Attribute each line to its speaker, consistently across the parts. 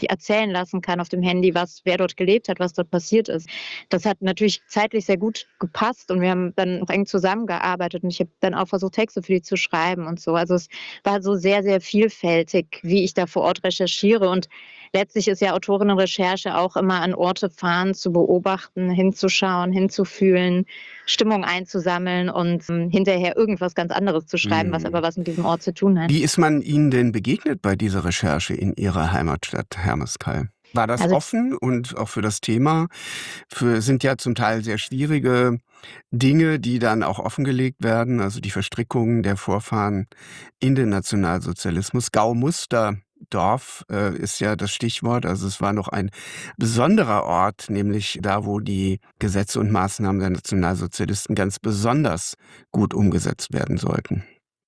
Speaker 1: erzählen lassen kann auf dem Handy, wer dort gelebt hat, was dort passiert ist. Das hat natürlich zeitlich sehr gut gepasst und wir haben dann auch eng zusammengearbeitet und ich habe dann auch versucht, Texte für die zu schreiben und so. Also es war so sehr, sehr vielfältig, wie ich da vor Ort recherchiere und letztlich ist ja Autorinnenrecherche auch immer an Orte fahren, zu beobachten, hinzuschauen, hinzufühlen, Stimmung einzusammeln und hinterher irgendwas ganz anderes zu schreiben, was aber
Speaker 2: Mhm.
Speaker 1: was mit diesem Ort zu tun hat.
Speaker 2: Wie ist man Ihnen denn begegnet bei dieser Recherche in Ihrer Heimatstadt Hermeskeil? War das
Speaker 1: Also
Speaker 2: offen und auch für das Thema? Sind ja zum Teil sehr schwierige Dinge, die dann auch offengelegt werden, also die Verstrickungen der Vorfahren in den Nationalsozialismus. Gaumusterdorf ist ja das Stichwort. Also es war noch ein besonderer Ort, nämlich da, wo die Gesetze und Maßnahmen der Nationalsozialisten ganz besonders gut umgesetzt werden sollten.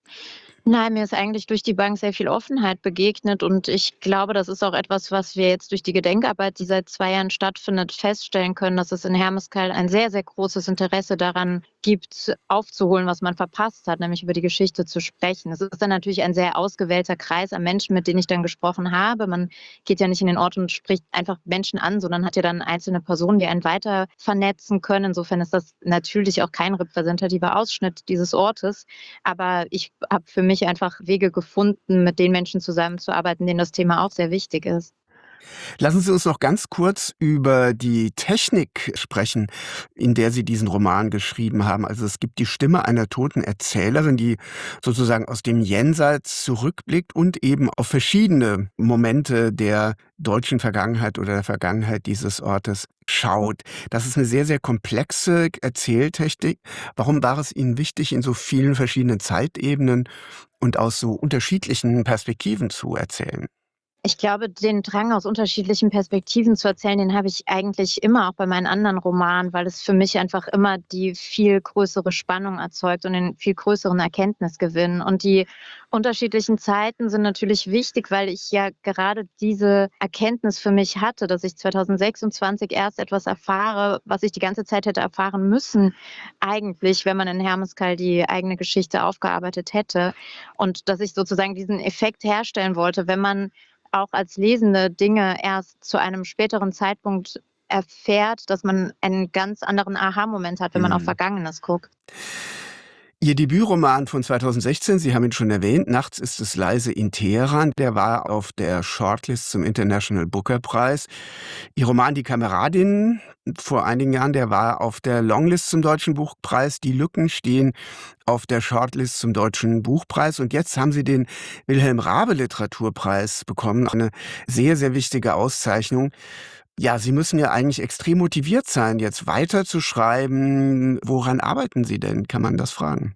Speaker 1: Nein, mir ist eigentlich durch die Bank sehr viel Offenheit begegnet und ich glaube, das ist auch etwas, was wir jetzt durch die Gedenkarbeit, die seit 2 Jahren stattfindet, feststellen können, dass es in Hermeskeil ein sehr, sehr großes Interesse daran gibt, aufzuholen, was man verpasst hat, nämlich über die Geschichte zu sprechen. Es ist dann natürlich ein sehr ausgewählter Kreis an Menschen, mit denen ich dann gesprochen habe. Man geht ja nicht in den Ort und spricht einfach Menschen an, sondern hat ja dann einzelne Personen, die einen weiter vernetzen können. Insofern ist das natürlich auch kein repräsentativer Ausschnitt dieses Ortes. Aber ich habe für mich einfach Wege gefunden, mit den Menschen zusammenzuarbeiten, denen das Thema auch sehr wichtig ist.
Speaker 2: Lassen Sie uns noch ganz kurz über die Technik sprechen, in der Sie diesen Roman geschrieben haben. Also es gibt die Stimme einer toten Erzählerin, die sozusagen aus dem Jenseits zurückblickt und eben auf verschiedene Momente der deutschen Vergangenheit oder der Vergangenheit dieses Ortes schaut. Das ist eine sehr, sehr komplexe Erzähltechnik. Warum war es Ihnen wichtig, in so vielen verschiedenen Zeitebenen und aus so unterschiedlichen Perspektiven zu erzählen?
Speaker 1: Ich glaube, den Drang aus unterschiedlichen Perspektiven zu erzählen, den habe ich eigentlich immer auch bei meinen anderen Romanen, weil es für mich einfach immer die viel größere Spannung erzeugt und den viel größeren Erkenntnisgewinn. Und die unterschiedlichen Zeiten sind natürlich wichtig, weil ich ja gerade diese Erkenntnis für mich hatte, dass ich 2026 erst etwas erfahre, was ich die ganze Zeit hätte erfahren müssen, eigentlich, wenn man in Hermeskeil die eigene Geschichte aufgearbeitet hätte. Und dass ich sozusagen diesen Effekt herstellen wollte, wenn man auch als Lesende Dinge erst zu einem späteren Zeitpunkt erfährt, dass man einen ganz anderen Aha-Moment hat, wenn man auf
Speaker 2: Mhm.
Speaker 1: Vergangenes guckt.
Speaker 2: Ihr Debütroman von 2016, Sie haben ihn schon erwähnt, „Nachts ist es leise in Teheran", der war auf der Shortlist zum International Booker Prize. Ihr Roman „Die Kameradin" vor einigen Jahren, der war auf der Longlist zum Deutschen Buchpreis. Die Lücken stehen auf der Shortlist zum Deutschen Buchpreis. Und jetzt haben Sie den Wilhelm-Raabe-Literaturpreis bekommen, eine sehr, sehr wichtige Auszeichnung. Ja, Sie müssen ja eigentlich extrem motiviert sein, jetzt weiterzuschreiben. Woran arbeiten Sie denn? Kann man das fragen?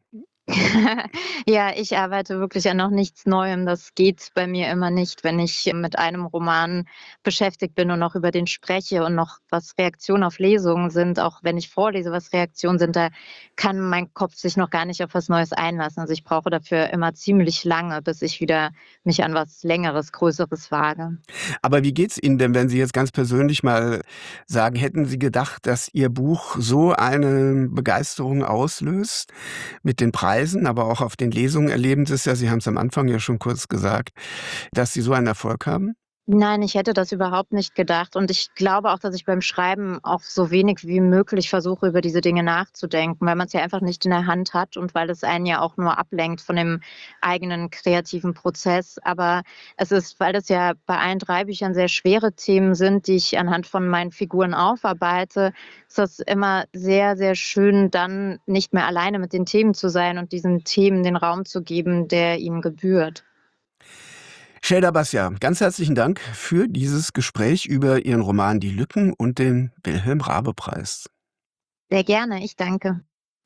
Speaker 1: Ja, ich arbeite wirklich an noch nichts Neuem. Das geht bei mir immer nicht, wenn ich mit einem Roman beschäftigt bin und noch über den spreche und noch was Reaktionen auf Lesungen sind, auch wenn ich vorlese, was Reaktionen sind, da kann mein Kopf sich noch gar nicht auf was Neues einlassen. Also, ich brauche dafür immer ziemlich lange, bis ich wieder mich an was Längeres, Größeres wage.
Speaker 2: Aber wie geht's Ihnen denn, wenn Sie jetzt ganz persönlich mal sagen, hätten Sie gedacht, dass Ihr Buch so eine Begeisterung auslöst mit den Preisen, aber auch auf den Lesungen erleben Sie es ja, Sie haben es am Anfang ja schon kurz gesagt, dass Sie so einen Erfolg haben?
Speaker 1: Nein, ich hätte das überhaupt nicht gedacht und ich glaube auch, dass ich beim Schreiben auch so wenig wie möglich versuche, über diese Dinge nachzudenken, weil man's ja einfach nicht in der Hand hat und weil es einen ja auch nur ablenkt von dem eigenen kreativen Prozess. Aber es ist, weil das ja bei allen 3 Büchern sehr schwere Themen sind, die ich anhand von meinen Figuren aufarbeite, ist das immer sehr, sehr schön, dann nicht mehr alleine mit den Themen zu sein und diesen Themen den Raum zu geben, der ihnen gebührt.
Speaker 2: Şeyda Basya, ganz herzlichen Dank für dieses Gespräch über Ihren Roman „Die Lücken" und den Wilhelm-Raabe-Preis.
Speaker 1: Sehr gerne, ich danke.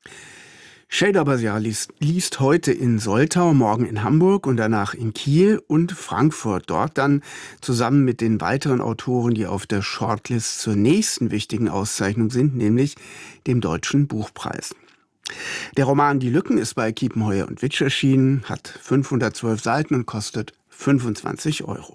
Speaker 2: Şeyda Basya liest heute in Soltau, morgen in Hamburg und danach in Kiel und Frankfurt. Dort dann zusammen mit den weiteren Autoren, die auf der Shortlist zur nächsten wichtigen Auszeichnung sind, nämlich dem Deutschen Buchpreis. Der Roman „Die Lücken" ist bei Kiepenheuer und Witsch erschienen, hat 512 Seiten und kostet 25 €.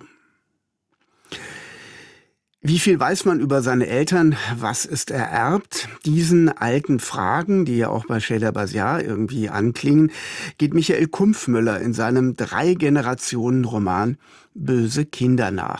Speaker 2: Wie viel weiß man über seine Eltern? Was ist ererbt? Diesen alten Fragen, die ja auch bei Şeyda Basya irgendwie anklingen, geht Michael Kumpfmüller in seinem 3-Generationen-Roman „Böse Kinder" nach.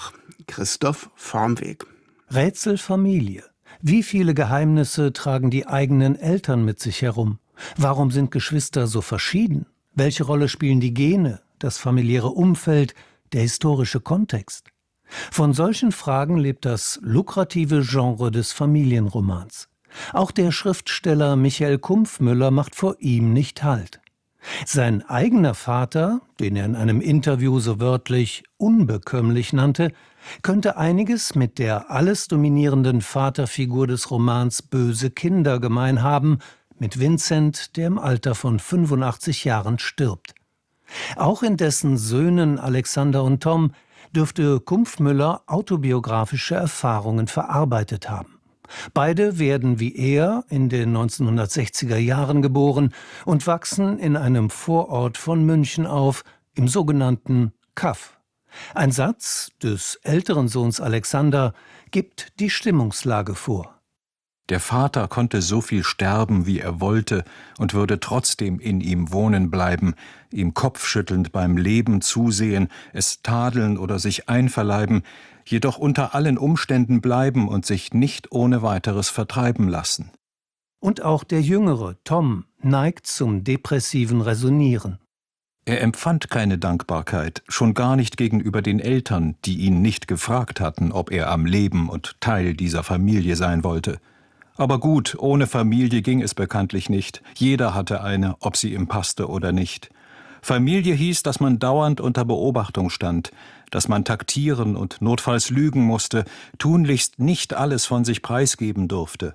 Speaker 2: Christoph Vormweg.
Speaker 3: Rätselfamilie. Wie viele Geheimnisse tragen die eigenen Eltern mit sich herum? Warum sind Geschwister so verschieden? Welche Rolle spielen die Gene, das familiäre Umfeld, der historische Kontext? Von solchen Fragen lebt das lukrative Genre des Familienromans. Auch der Schriftsteller Michael Kumpfmüller macht vor ihm nicht Halt. Sein eigener Vater, den er in einem Interview so wörtlich unbekömmlich nannte, könnte einiges mit der alles dominierenden Vaterfigur des Romans Böse Kinder gemein haben, mit Vincent, der im Alter von 85 Jahren stirbt. Auch in dessen Söhnen Alexander und Tom dürfte Kumpfmüller autobiografische Erfahrungen verarbeitet haben. Beide werden wie er in den 1960er Jahren geboren und wachsen in einem Vorort von München auf, im sogenannten Kaff. Ein Satz des älteren Sohns Alexander gibt die Stimmungslage vor.
Speaker 4: Der Vater konnte so viel sterben, wie er wollte, und würde trotzdem in ihm wohnen bleiben, ihm kopfschüttelnd beim Leben zusehen, es tadeln oder sich einverleiben, jedoch unter allen Umständen bleiben und sich nicht ohne weiteres vertreiben lassen.
Speaker 3: Und auch der jüngere, Tom, neigt zum depressiven Resonieren.
Speaker 4: Er empfand keine Dankbarkeit, schon gar nicht gegenüber den Eltern, die ihn nicht gefragt hatten, ob er am Leben und Teil dieser Familie sein wollte. Aber gut, ohne Familie ging es bekanntlich nicht. Jeder hatte eine, ob sie ihm passte oder nicht. Familie hieß, dass man dauernd unter Beobachtung stand, dass man taktieren und notfalls lügen musste, tunlichst nicht alles von sich preisgeben durfte.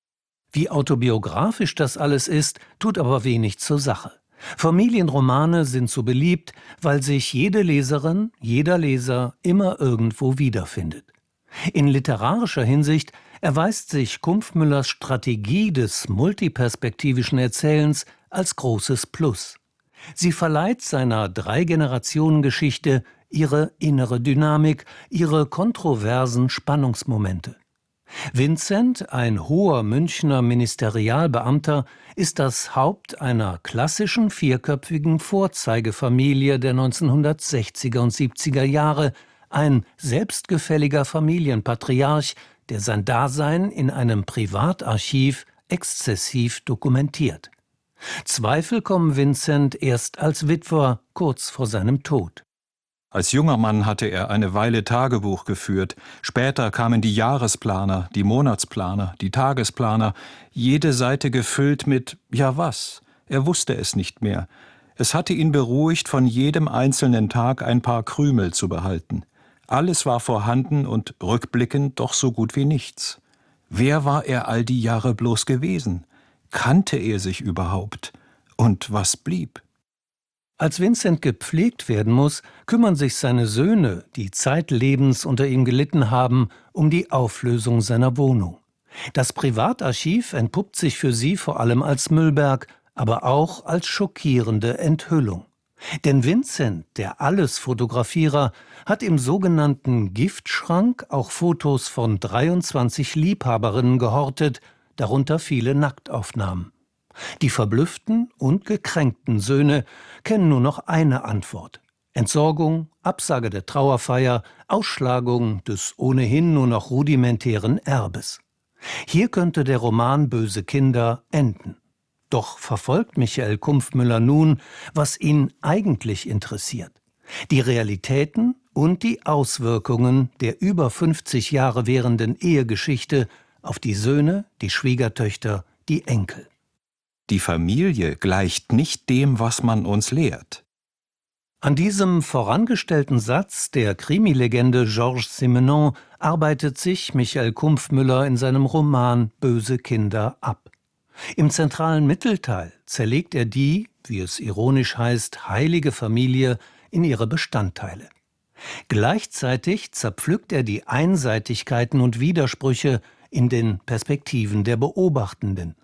Speaker 3: Wie autobiografisch das alles ist, tut aber wenig zur Sache. Familienromane sind so beliebt, weil sich jede Leserin, jeder Leser immer irgendwo wiederfindet. In literarischer Hinsicht erweist sich Kumpfmüllers Strategie des multiperspektivischen Erzählens als großes Plus. Sie verleiht seiner Drei-Generationen-Geschichte ihre innere Dynamik, ihre kontroversen Spannungsmomente. Vincent, ein hoher Münchner Ministerialbeamter, ist das Haupt einer klassischen vierköpfigen Vorzeigefamilie der 1960er und 70er Jahre, ein selbstgefälliger Familienpatriarch, der sein Dasein in einem Privatarchiv exzessiv dokumentiert. Zweifel kommen Vincent erst als Witwer kurz vor seinem Tod.
Speaker 4: Als junger Mann hatte er eine Weile Tagebuch geführt. Später kamen die Jahresplaner, die Monatsplaner, die Tagesplaner, jede Seite gefüllt mit ja was. Er wusste es nicht mehr. Es hatte ihn beruhigt, von jedem einzelnen Tag ein paar Krümel zu behalten. Alles war vorhanden und rückblickend doch so gut wie nichts. Wer war er all die Jahre bloß gewesen? Kannte er sich überhaupt? Und was blieb?
Speaker 3: Als Vincent gepflegt werden muss, kümmern sich seine Söhne, die zeitlebens unter ihm gelitten haben, um die Auflösung seiner Wohnung. Das Privatarchiv entpuppt sich für sie vor allem als Müllberg, aber auch als schockierende Enthüllung. Denn Vincent, der Allesfotografierer, hat im sogenannten Giftschrank auch Fotos von 23 Liebhaberinnen gehortet, darunter viele Nacktaufnahmen. Die verblüfften und gekränkten Söhne kennen nur noch eine Antwort: Entsorgung, Absage der Trauerfeier, Ausschlagung des ohnehin nur noch rudimentären Erbes. Hier könnte der Roman Böse Kinder enden. Doch verfolgt Michael Kumpfmüller nun, was ihn eigentlich interessiert: die Realitäten und die Auswirkungen der über 50 Jahre währenden Ehegeschichte auf die Söhne, die Schwiegertöchter, die Enkel.
Speaker 4: Die Familie gleicht nicht dem, was man uns lehrt.
Speaker 3: An diesem vorangestellten Satz der Krimilegende Georges Simenon arbeitet sich Michael Kumpfmüller in seinem Roman Böse Kinder ab. Im zentralen Mittelteil zerlegt er die, wie es ironisch heißt, heilige Familie in ihre Bestandteile. Gleichzeitig zerpflückt er die Einseitigkeiten und Widersprüche in den Perspektiven der Beobachtenden.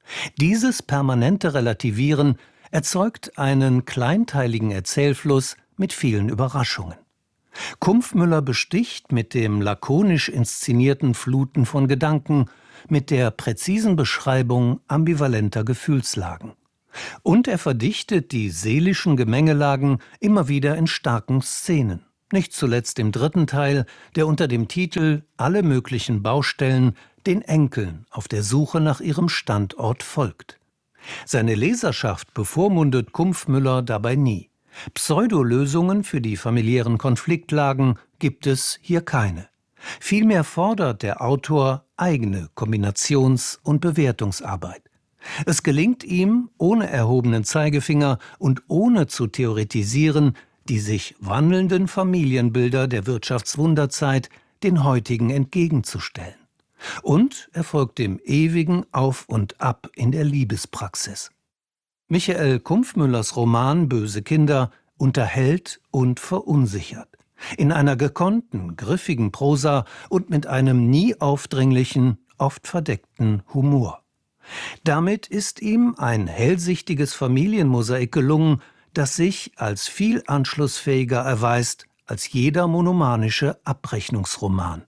Speaker 3: Dieses permanente Relativieren erzeugt einen kleinteiligen Erzählfluss mit vielen Überraschungen. Kumpfmüller besticht mit dem lakonisch inszenierten Fluten von Gedanken, mit der präzisen Beschreibung ambivalenter Gefühlslagen. Und er verdichtet die seelischen Gemengelagen immer wieder in starken Szenen. Nicht zuletzt im 3. Teil, der unter dem Titel »Alle möglichen Baustellen« den Enkeln auf der Suche nach ihrem Standort folgt. Seine Leserschaft bevormundet Kumpfmüller dabei nie. Pseudolösungen für die familiären Konfliktlagen gibt es hier keine. Vielmehr fordert der Autor eigene Kombinations- und Bewertungsarbeit. Es gelingt ihm, ohne erhobenen Zeigefinger und ohne zu theoretisieren, die sich wandelnden Familienbilder der Wirtschaftswunderzeit den heutigen entgegenzustellen. Und er folgt dem ewigen Auf und Ab in der Liebespraxis. Michael Kumpfmüllers Roman »Böse Kinder« unterhält und verunsichert. In einer gekonnten, griffigen Prosa und mit einem nie aufdringlichen, oft verdeckten Humor. Damit ist ihm ein hellsichtiges Familienmosaik gelungen, das sich als viel anschlussfähiger erweist als jeder monomanische Abrechnungsroman.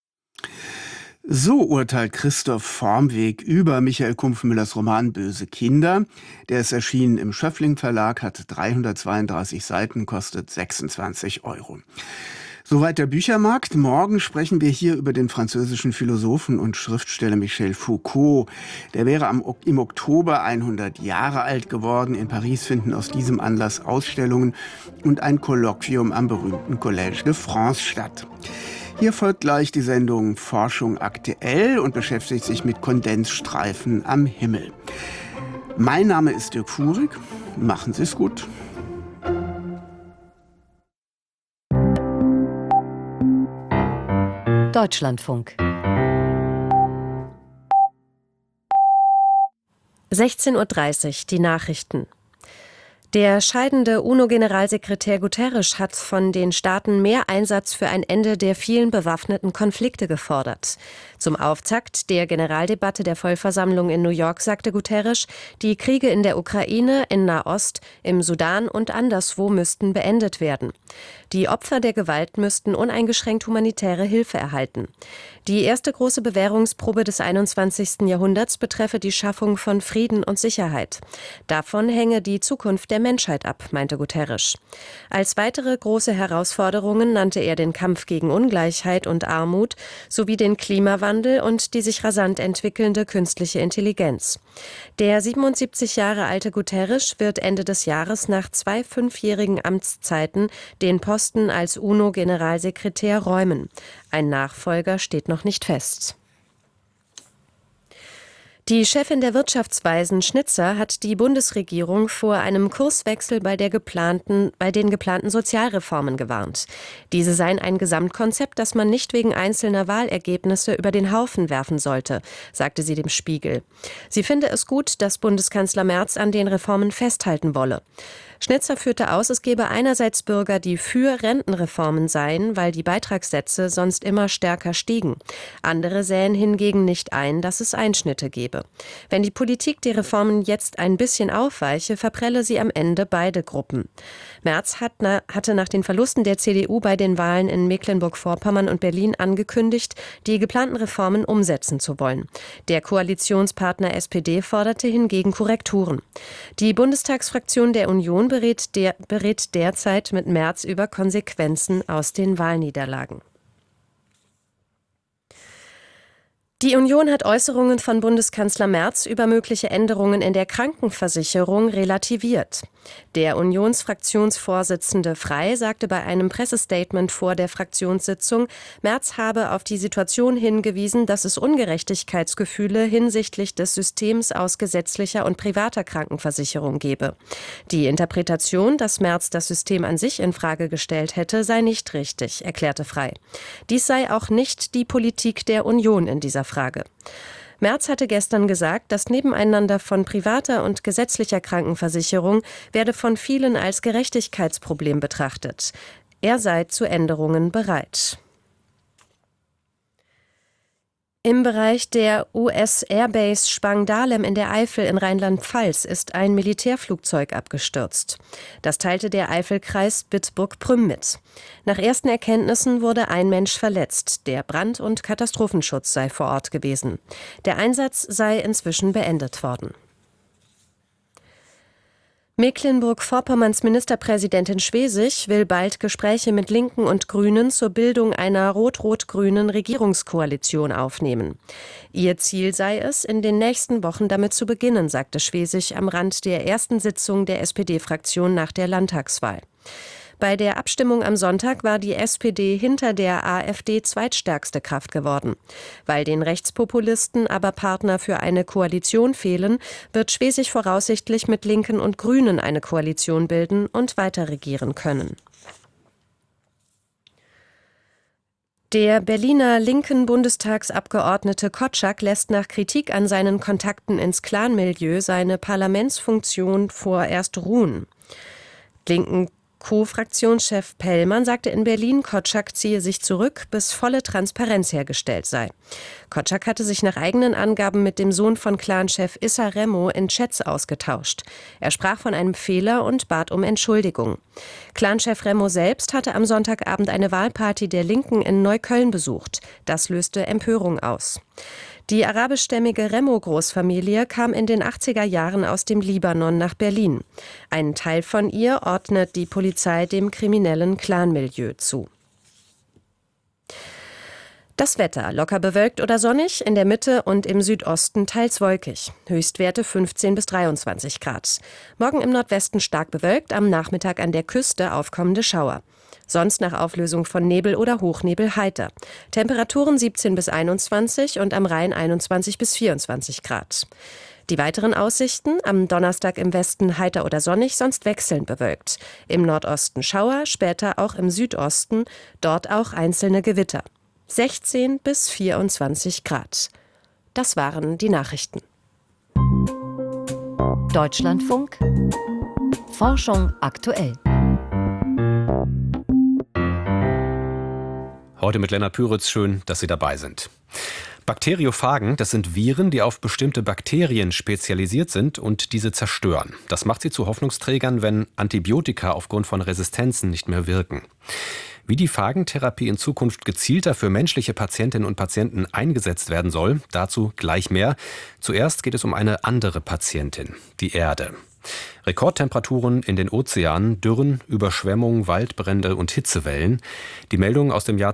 Speaker 2: So urteilt Christoph Vormweg über Michael Kumpfmüllers Roman »Böse Kinder«. Der ist erschienen im Schöffling Verlag, hat 332 Seiten, kostet 26 €. Soweit der Büchermarkt. Morgen sprechen wir hier über den französischen Philosophen und Schriftsteller Michel Foucault. Der wäre im Oktober 100 Jahre alt geworden. In Paris finden aus diesem Anlass Ausstellungen und ein Kolloquium am berühmten Collège de France statt. Hier folgt gleich die Sendung Forschung aktuell und beschäftigt sich mit Kondensstreifen am Himmel. Mein Name ist Dirk Fuhrig. Machen Sie es gut.
Speaker 5: Deutschlandfunk. 16:30 Uhr, die Nachrichten. Der scheidende UNO-Generalsekretär Guterres hat von den Staaten mehr Einsatz für ein Ende der vielen bewaffneten Konflikte gefordert. Zum Auftakt der Generaldebatte der Vollversammlung in New York sagte Guterres, die Kriege in der Ukraine, in Nahost, im Sudan und anderswo müssten beendet werden. Die Opfer der Gewalt müssten uneingeschränkt humanitäre Hilfe erhalten. Die erste große Bewährungsprobe des 21. Jahrhunderts betreffe die Schaffung von Frieden und Sicherheit. Davon hänge die Zukunft der Menschheit ab, meinte Guterres. Als weitere große Herausforderungen nannte er den Kampf gegen Ungleichheit und Armut sowie den Klimawandel und die sich rasant entwickelnde künstliche Intelligenz. Der 77 Jahre alte Guterres wird Ende des Jahres nach 2 5-jährigen Amtszeiten den Posten als UNO-Generalsekretär räumen. Ein Nachfolger steht noch nicht fest. Die Chefin der Wirtschaftsweisen Schnitzer hat die Bundesregierung vor einem Kurswechsel bei den geplanten Sozialreformen gewarnt. Diese seien ein Gesamtkonzept, das man nicht wegen einzelner Wahlergebnisse über den Haufen werfen sollte, sagte sie dem Spiegel. Sie finde es gut, dass Bundeskanzler Merz an den Reformen festhalten wolle. Schnitzer führte aus, es gebe einerseits Bürger, die für Rentenreformen seien, weil die Beitragssätze sonst immer stärker stiegen. Andere sähen hingegen nicht ein, dass es Einschnitte gebe. Wenn die Politik die Reformen jetzt ein bisschen aufweiche, verprelle sie am Ende beide Gruppen. Merz hatte nach den Verlusten der CDU bei den Wahlen in Mecklenburg-Vorpommern und Berlin angekündigt, die geplanten Reformen umsetzen zu wollen. Der Koalitionspartner SPD forderte hingegen Korrekturen. Die Bundestagsfraktion der Union berät derzeit mit Merz über Konsequenzen aus den Wahlniederlagen. Die Union hat Äußerungen von Bundeskanzler Merz über mögliche Änderungen in der Krankenversicherung relativiert. Der Unionsfraktionsvorsitzende Frey sagte bei einem Pressestatement vor der Fraktionssitzung, Merz habe auf die Situation hingewiesen, dass es Ungerechtigkeitsgefühle hinsichtlich des Systems aus gesetzlicher und privater Krankenversicherung gebe. Die Interpretation, dass Merz das System an sich in Frage gestellt hätte, sei nicht richtig, erklärte Frey. Dies sei auch nicht die Politik der Union in dieser Frage. Merz hatte gestern gesagt, das Nebeneinander von privater und gesetzlicher Krankenversicherung werde von vielen als Gerechtigkeitsproblem betrachtet. Er sei zu Änderungen bereit. Im Bereich der US-Airbase Spangdahlem in der Eifel in Rheinland-Pfalz ist ein Militärflugzeug abgestürzt. Das teilte der Eifelkreis Bitburg-Prüm mit. Nach ersten Erkenntnissen wurde ein Mensch verletzt. Der Brand- und Katastrophenschutz sei vor Ort gewesen. Der Einsatz sei inzwischen beendet worden. Mecklenburg-Vorpommerns Ministerpräsidentin Schwesig will bald Gespräche mit Linken und Grünen zur Bildung einer rot-rot-grünen Regierungskoalition aufnehmen. Ihr Ziel sei es, in den nächsten Wochen damit zu beginnen, sagte Schwesig am Rand der ersten Sitzung der SPD-Fraktion nach der Landtagswahl. Bei der Abstimmung am Sonntag war die SPD hinter der AfD zweitstärkste Kraft geworden. Weil den Rechtspopulisten aber Partner für eine Koalition fehlen, wird Schwesig voraussichtlich mit Linken und Grünen eine Koalition bilden und weiter regieren können. Der Berliner linken Bundestagsabgeordnete Kotschak lässt nach Kritik an seinen Kontakten ins Clanmilieu seine Parlamentsfunktion vorerst ruhen. Linken Co-Fraktionschef Pellmann sagte in Berlin, Kotschak ziehe sich zurück, bis volle Transparenz hergestellt sei. Kotschak hatte sich nach eigenen Angaben mit dem Sohn von Clan-Chef Issa Remo in Chats ausgetauscht. Er sprach von einem Fehler und bat um Entschuldigung. Clan-Chef Remo selbst hatte am Sonntagabend eine Wahlparty der Linken in Neukölln besucht. Das löste Empörung aus. Die arabischstämmige Remo-Großfamilie kam in den 80er Jahren aus dem Libanon nach Berlin. Einen Teil von ihr ordnet die Polizei dem kriminellen Clanmilieu zu. Das Wetter: locker bewölkt oder sonnig, in der Mitte und im Südosten teils wolkig. Höchstwerte 15 bis 23 Grad. Morgen im Nordwesten stark bewölkt, am Nachmittag an der Küste aufkommende Schauer. Sonst nach Auflösung von Nebel oder Hochnebel heiter. Temperaturen 17 bis 21 und am Rhein 21 bis 24 Grad. Die weiteren Aussichten: am Donnerstag im Westen heiter oder sonnig, sonst wechselnd bewölkt. Im Nordosten Schauer, später auch im Südosten, dort auch einzelne Gewitter. 16 bis 24 Grad. Das waren die Nachrichten.
Speaker 6: Deutschlandfunk. Forschung aktuell.
Speaker 7: Heute mit Lennart Püritz. Schön, dass Sie dabei sind. Bakteriophagen, das sind Viren, die auf bestimmte Bakterien spezialisiert sind und diese zerstören. Das macht sie zu Hoffnungsträgern, wenn Antibiotika aufgrund von Resistenzen nicht mehr wirken. Wie die Phagentherapie in Zukunft gezielter für menschliche Patientinnen und Patienten eingesetzt werden soll, dazu gleich mehr. Zuerst geht es um eine andere Patientin, die Erde. Rekordtemperaturen in den Ozeanen, Dürren, Überschwemmungen, Waldbrände und Hitzewellen. Die Meldungen aus dem Jahr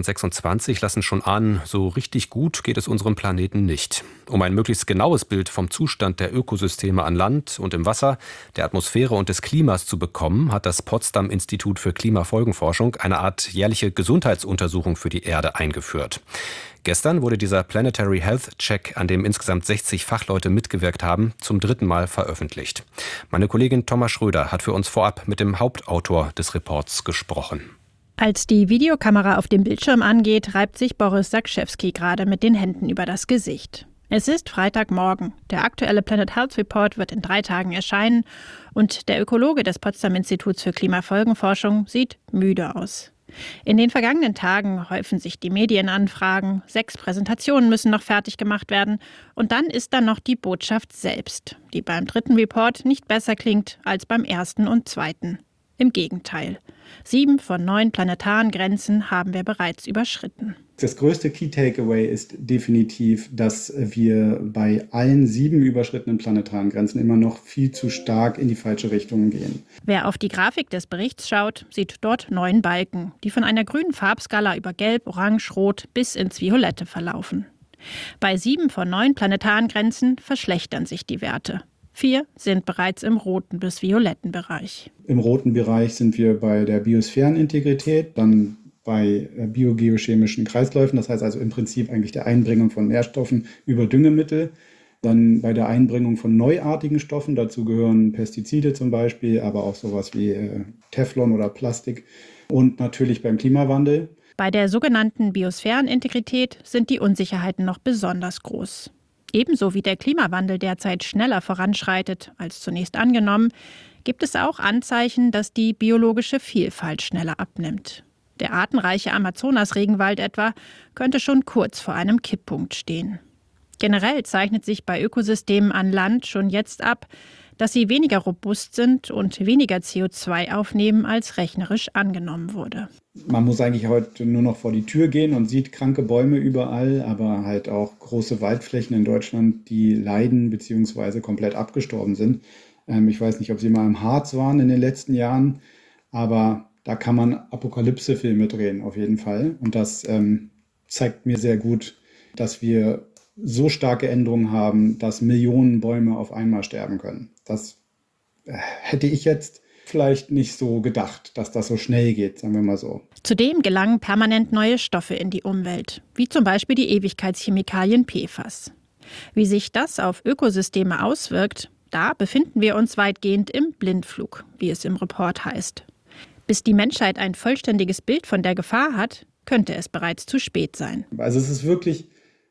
Speaker 7: 2026 lassen schon ahnen, so richtig gut geht es unserem Planeten nicht. Um ein möglichst genaues Bild vom Zustand der Ökosysteme an Land und im Wasser, der Atmosphäre und des Klimas zu bekommen, hat das Potsdam-Institut für Klimafolgenforschung eine Art jährliche Gesundheitsuntersuchung für die Erde eingeführt. Gestern wurde dieser Planetary Health Check, an dem insgesamt 60 Fachleute mitgewirkt haben, zum 3. Mal veröffentlicht. Meine Kollegin Thomas Schröder hat für uns vorab mit dem Hauptautor des Reports gesprochen.
Speaker 8: Als die Videokamera auf dem Bildschirm angeht, reibt sich Boris Sakschewski gerade mit den Händen über das Gesicht. Es ist Freitagmorgen. Der aktuelle Planet Health Report wird in 3 Tagen erscheinen und der Ökologe des Potsdam Instituts für Klimafolgenforschung sieht müde aus. In den vergangenen Tagen häufen sich die Medienanfragen, 6 Präsentationen müssen noch fertig gemacht werden und dann ist da noch die Botschaft selbst, die beim 3. Report nicht besser klingt als beim 1. und 2. Im Gegenteil. 7 von 9 planetaren Grenzen haben wir bereits überschritten.
Speaker 9: Das größte Key Takeaway ist definitiv, dass wir bei allen 7 überschrittenen planetaren Grenzen immer noch viel zu stark in die falsche Richtung gehen.
Speaker 8: Wer auf die Grafik des Berichts schaut, sieht dort 9 Balken, die von einer grünen Farbskala über Gelb, Orange, Rot bis ins Violette verlaufen. Bei 7 von 9 planetaren Grenzen verschlechtern sich die Werte. 4 sind bereits im roten bis violetten Bereich.
Speaker 9: Im roten Bereich sind wir bei der Biosphärenintegrität, dann bei biogeochemischen Kreisläufen, das heißt also im Prinzip eigentlich der Einbringung von Nährstoffen über Düngemittel. Dann bei der Einbringung von neuartigen Stoffen, dazu gehören Pestizide zum Beispiel, aber auch sowas wie Teflon oder Plastik. Und natürlich beim Klimawandel.
Speaker 8: Bei der sogenannten Biosphärenintegrität sind die Unsicherheiten noch besonders groß. Ebenso wie der Klimawandel derzeit schneller voranschreitet als zunächst angenommen, gibt es auch Anzeichen, dass die biologische Vielfalt schneller abnimmt. Der artenreiche Amazonas-Regenwald etwa könnte schon kurz vor einem Kipppunkt stehen. Generell zeichnet sich bei Ökosystemen an Land schon jetzt ab, dass sie weniger robust sind und weniger CO2 aufnehmen, als rechnerisch angenommen wurde.
Speaker 9: Man muss eigentlich heute nur noch vor die Tür gehen und sieht kranke Bäume überall, aber halt auch große Waldflächen in Deutschland, die leiden bzw. komplett abgestorben sind. Ich weiß nicht, ob Sie mal im Harz waren in den letzten Jahren, aber da kann man Apokalypse-Filme drehen, auf jeden Fall. Und das zeigt mir sehr gut, dass wir so starke Änderungen haben, dass Millionen Bäume auf einmal sterben können. Das hätte ich jetzt vielleicht nicht so gedacht, dass das so schnell geht, sagen wir mal so.
Speaker 8: Zudem gelangen permanent neue Stoffe in die Umwelt, wie zum Beispiel die Ewigkeitschemikalien PFAS. Wie sich das auf Ökosysteme auswirkt, da befinden wir uns weitgehend im Blindflug, wie es im Report heißt. Bis die Menschheit ein vollständiges Bild von der Gefahr hat, könnte es bereits zu spät sein.
Speaker 9: Also es ist wirklich,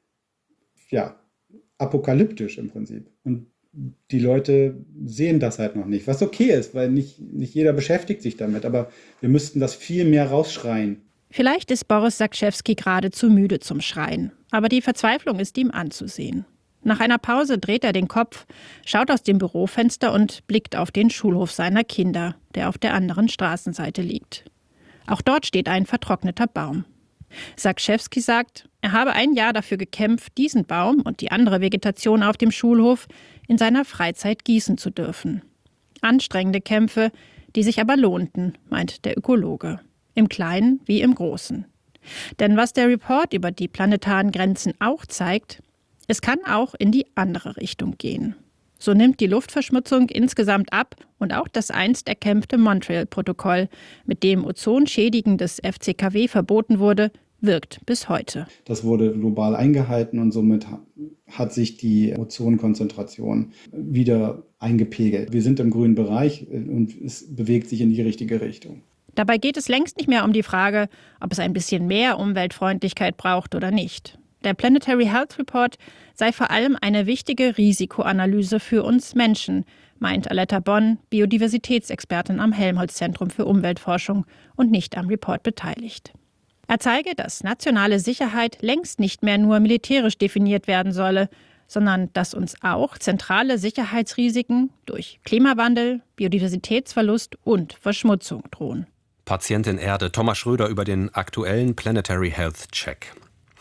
Speaker 9: apokalyptisch im Prinzip. Und die Leute sehen das halt noch nicht, was okay ist, weil nicht jeder beschäftigt sich damit. Aber wir müssten das viel mehr rausschreien.
Speaker 8: Vielleicht ist Boris Zakrzewski gerade zu müde zum Schreien. Aber die Verzweiflung ist ihm anzusehen. Nach einer Pause dreht er den Kopf, schaut aus dem Bürofenster und blickt auf den Schulhof seiner Kinder, der auf der anderen Straßenseite liegt. Auch dort steht ein vertrockneter Baum. Zakrzewski sagt, er habe ein Jahr dafür gekämpft, diesen Baum und die andere Vegetation auf dem Schulhof in seiner Freizeit gießen zu dürfen. Anstrengende Kämpfe, die sich aber lohnten, meint der Ökologe. Im Kleinen wie im Großen. Denn was der Report über die planetaren Grenzen auch zeigt, es kann auch in die andere Richtung gehen. So nimmt die Luftverschmutzung insgesamt ab und auch das einst erkämpfte Montreal-Protokoll, mit dem ozonschädigendes FCKW verboten wurde, wirkt bis heute.
Speaker 9: Das wurde global eingehalten und somit hat sich die Ozonkonzentration wieder eingepegelt. Wir sind im grünen Bereich und es bewegt sich in die richtige Richtung.
Speaker 8: Dabei geht es längst nicht mehr um die Frage, ob es ein bisschen mehr Umweltfreundlichkeit braucht oder nicht. Der Planetary Health Report sei vor allem eine wichtige Risikoanalyse für uns Menschen, meint Aletta Bonn, Biodiversitätsexpertin am Helmholtz-Zentrum für Umweltforschung und nicht am Report beteiligt. Er zeige, dass nationale Sicherheit längst nicht mehr nur militärisch definiert werden solle, sondern dass uns auch zentrale Sicherheitsrisiken durch Klimawandel, Biodiversitätsverlust und Verschmutzung drohen.
Speaker 7: Patientin Erde, Thomas Schröder über den aktuellen Planetary Health Check.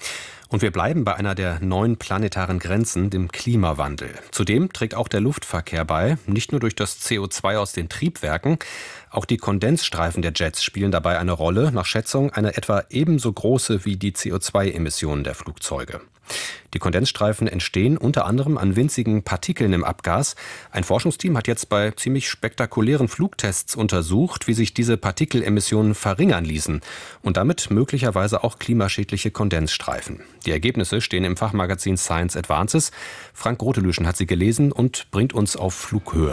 Speaker 7: Und wir bleiben bei einer der 9 planetaren Grenzen, dem Klimawandel. Zudem trägt auch der Luftverkehr bei, nicht nur durch das CO2 aus den Triebwerken. Auch die Kondensstreifen der Jets spielen dabei eine Rolle, nach Schätzung eine etwa ebenso große wie die CO2-Emissionen der Flugzeuge. Die Kondensstreifen entstehen unter anderem an winzigen Partikeln im Abgas. Ein Forschungsteam hat jetzt bei ziemlich spektakulären Flugtests untersucht, wie sich diese Partikelemissionen verringern ließen und damit möglicherweise auch klimaschädliche Kondensstreifen. Die Ergebnisse stehen im Fachmagazin Science Advances. Frank Grotelüschen hat sie gelesen und bringt uns auf Flughöhe.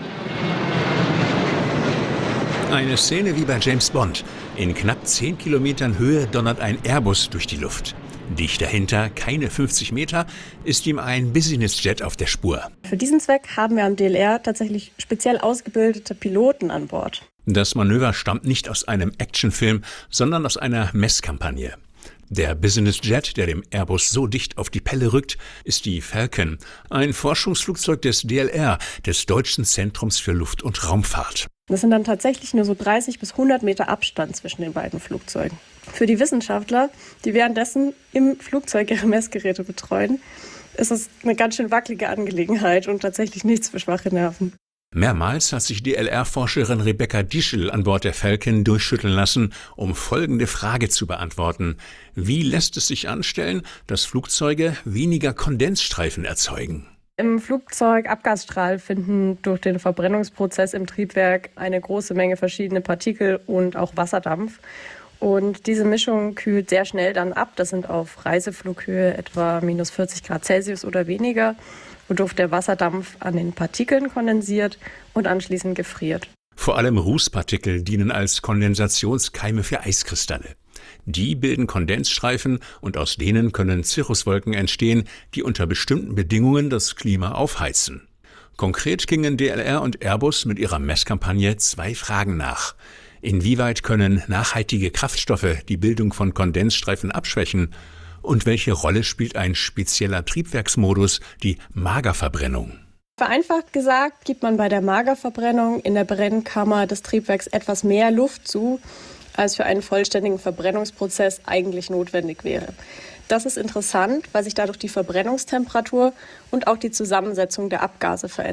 Speaker 10: Eine Szene wie bei James Bond. In knapp 10 Kilometern Höhe donnert ein Airbus durch die Luft. Dicht dahinter, keine 50 Meter, ist ihm ein Businessjet auf der Spur.
Speaker 11: Für diesen Zweck haben wir am DLR tatsächlich speziell ausgebildete Piloten an Bord.
Speaker 10: Das Manöver stammt nicht aus einem Actionfilm, sondern aus einer Messkampagne. Der Businessjet, der dem Airbus so dicht auf die Pelle rückt, ist die Falcon, ein Forschungsflugzeug des DLR, des Deutschen Zentrums für Luft- und Raumfahrt.
Speaker 11: Das sind dann tatsächlich nur so 30 bis 100 Meter Abstand zwischen den beiden Flugzeugen. Für die Wissenschaftler, die währenddessen im Flugzeug ihre Messgeräte betreuen, ist es eine ganz schön wackelige Angelegenheit und tatsächlich nichts für schwache Nerven.
Speaker 10: Mehrmals hat sich DLR-Forscherin Rebecca Dieschel an Bord der Falcon durchschütteln lassen, um folgende Frage zu beantworten. Wie lässt es sich anstellen, dass Flugzeuge weniger Kondensstreifen erzeugen?
Speaker 11: Im Flugzeugabgasstrahl finden durch den Verbrennungsprozess im Triebwerk eine große Menge verschiedene Partikel und auch Wasserdampf. Und diese Mischung kühlt sehr schnell dann ab. Das sind auf Reiseflughöhe etwa minus 40 Grad Celsius oder weniger, wodurch der Wasserdampf an den Partikeln kondensiert und anschließend gefriert.
Speaker 10: Vor allem Rußpartikel dienen als Kondensationskeime für Eiskristalle. Die bilden Kondensstreifen und aus denen können Cirruswolken entstehen, die unter bestimmten Bedingungen das Klima aufheizen. Konkret gingen DLR und Airbus mit ihrer Messkampagne 2 Fragen nach. Inwieweit können nachhaltige Kraftstoffe die Bildung von Kondensstreifen abschwächen? Und welche Rolle spielt ein spezieller Triebwerksmodus, die Magerverbrennung?
Speaker 11: Vereinfacht gesagt gibt man bei der Magerverbrennung in der Brennkammer des Triebwerks etwas mehr Luft zu, als für einen vollständigen Verbrennungsprozess eigentlich notwendig wäre. Das ist interessant, weil sich dadurch die Verbrennungstemperatur und auch die Zusammensetzung der Abgase verändern.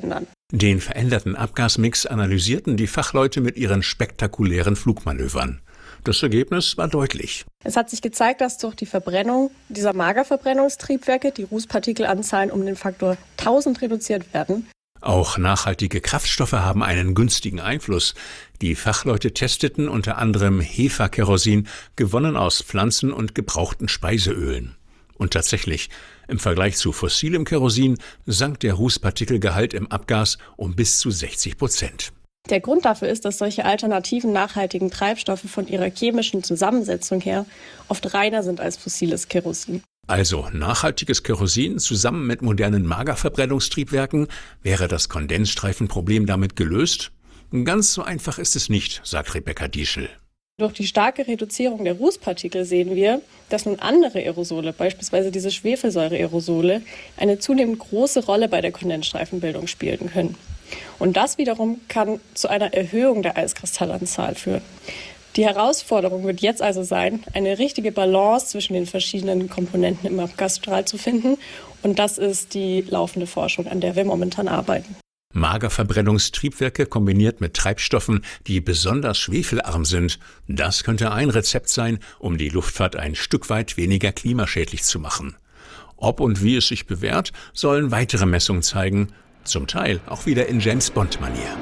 Speaker 10: Den veränderten Abgasmix analysierten die Fachleute mit ihren spektakulären Flugmanövern. Das Ergebnis war deutlich.
Speaker 11: Es hat sich gezeigt, dass durch die Verbrennung dieser Magerverbrennungstriebwerke die Rußpartikelanzahlen um den Faktor 1000 reduziert werden.
Speaker 10: Auch nachhaltige Kraftstoffe haben einen günstigen Einfluss. Die Fachleute testeten unter anderem Hefa-Kerosin, gewonnen aus Pflanzen und gebrauchten Speiseölen. Und tatsächlich, im Vergleich zu fossilem Kerosin sank der Rußpartikelgehalt im Abgas um bis zu 60%.
Speaker 11: Der Grund dafür ist, dass solche alternativen nachhaltigen Treibstoffe von ihrer chemischen Zusammensetzung her oft reiner sind als fossiles Kerosin.
Speaker 10: Also nachhaltiges Kerosin zusammen mit modernen Magerverbrennungstriebwerken, wäre das Kondensstreifenproblem damit gelöst? Ganz so einfach ist es nicht, sagt Rebecca Dieschel.
Speaker 11: Durch die starke Reduzierung der Rußpartikel sehen wir, dass nun andere Aerosole, beispielsweise diese Schwefelsäure-Aerosole, eine zunehmend große Rolle bei der Kondensstreifenbildung spielen können. Und das wiederum kann zu einer Erhöhung der Eiskristallanzahl führen. Die Herausforderung wird jetzt also sein, eine richtige Balance zwischen den verschiedenen Komponenten im Abgasstrahl zu finden. Und das ist die laufende Forschung, an der wir momentan arbeiten.
Speaker 10: Magerverbrennungstriebwerke kombiniert mit Treibstoffen, die besonders schwefelarm sind. Das könnte ein Rezept sein, um die Luftfahrt ein Stück weit weniger klimaschädlich zu machen. Ob und wie es sich bewährt, sollen weitere Messungen zeigen. Zum Teil auch wieder in James-Bond-Manier.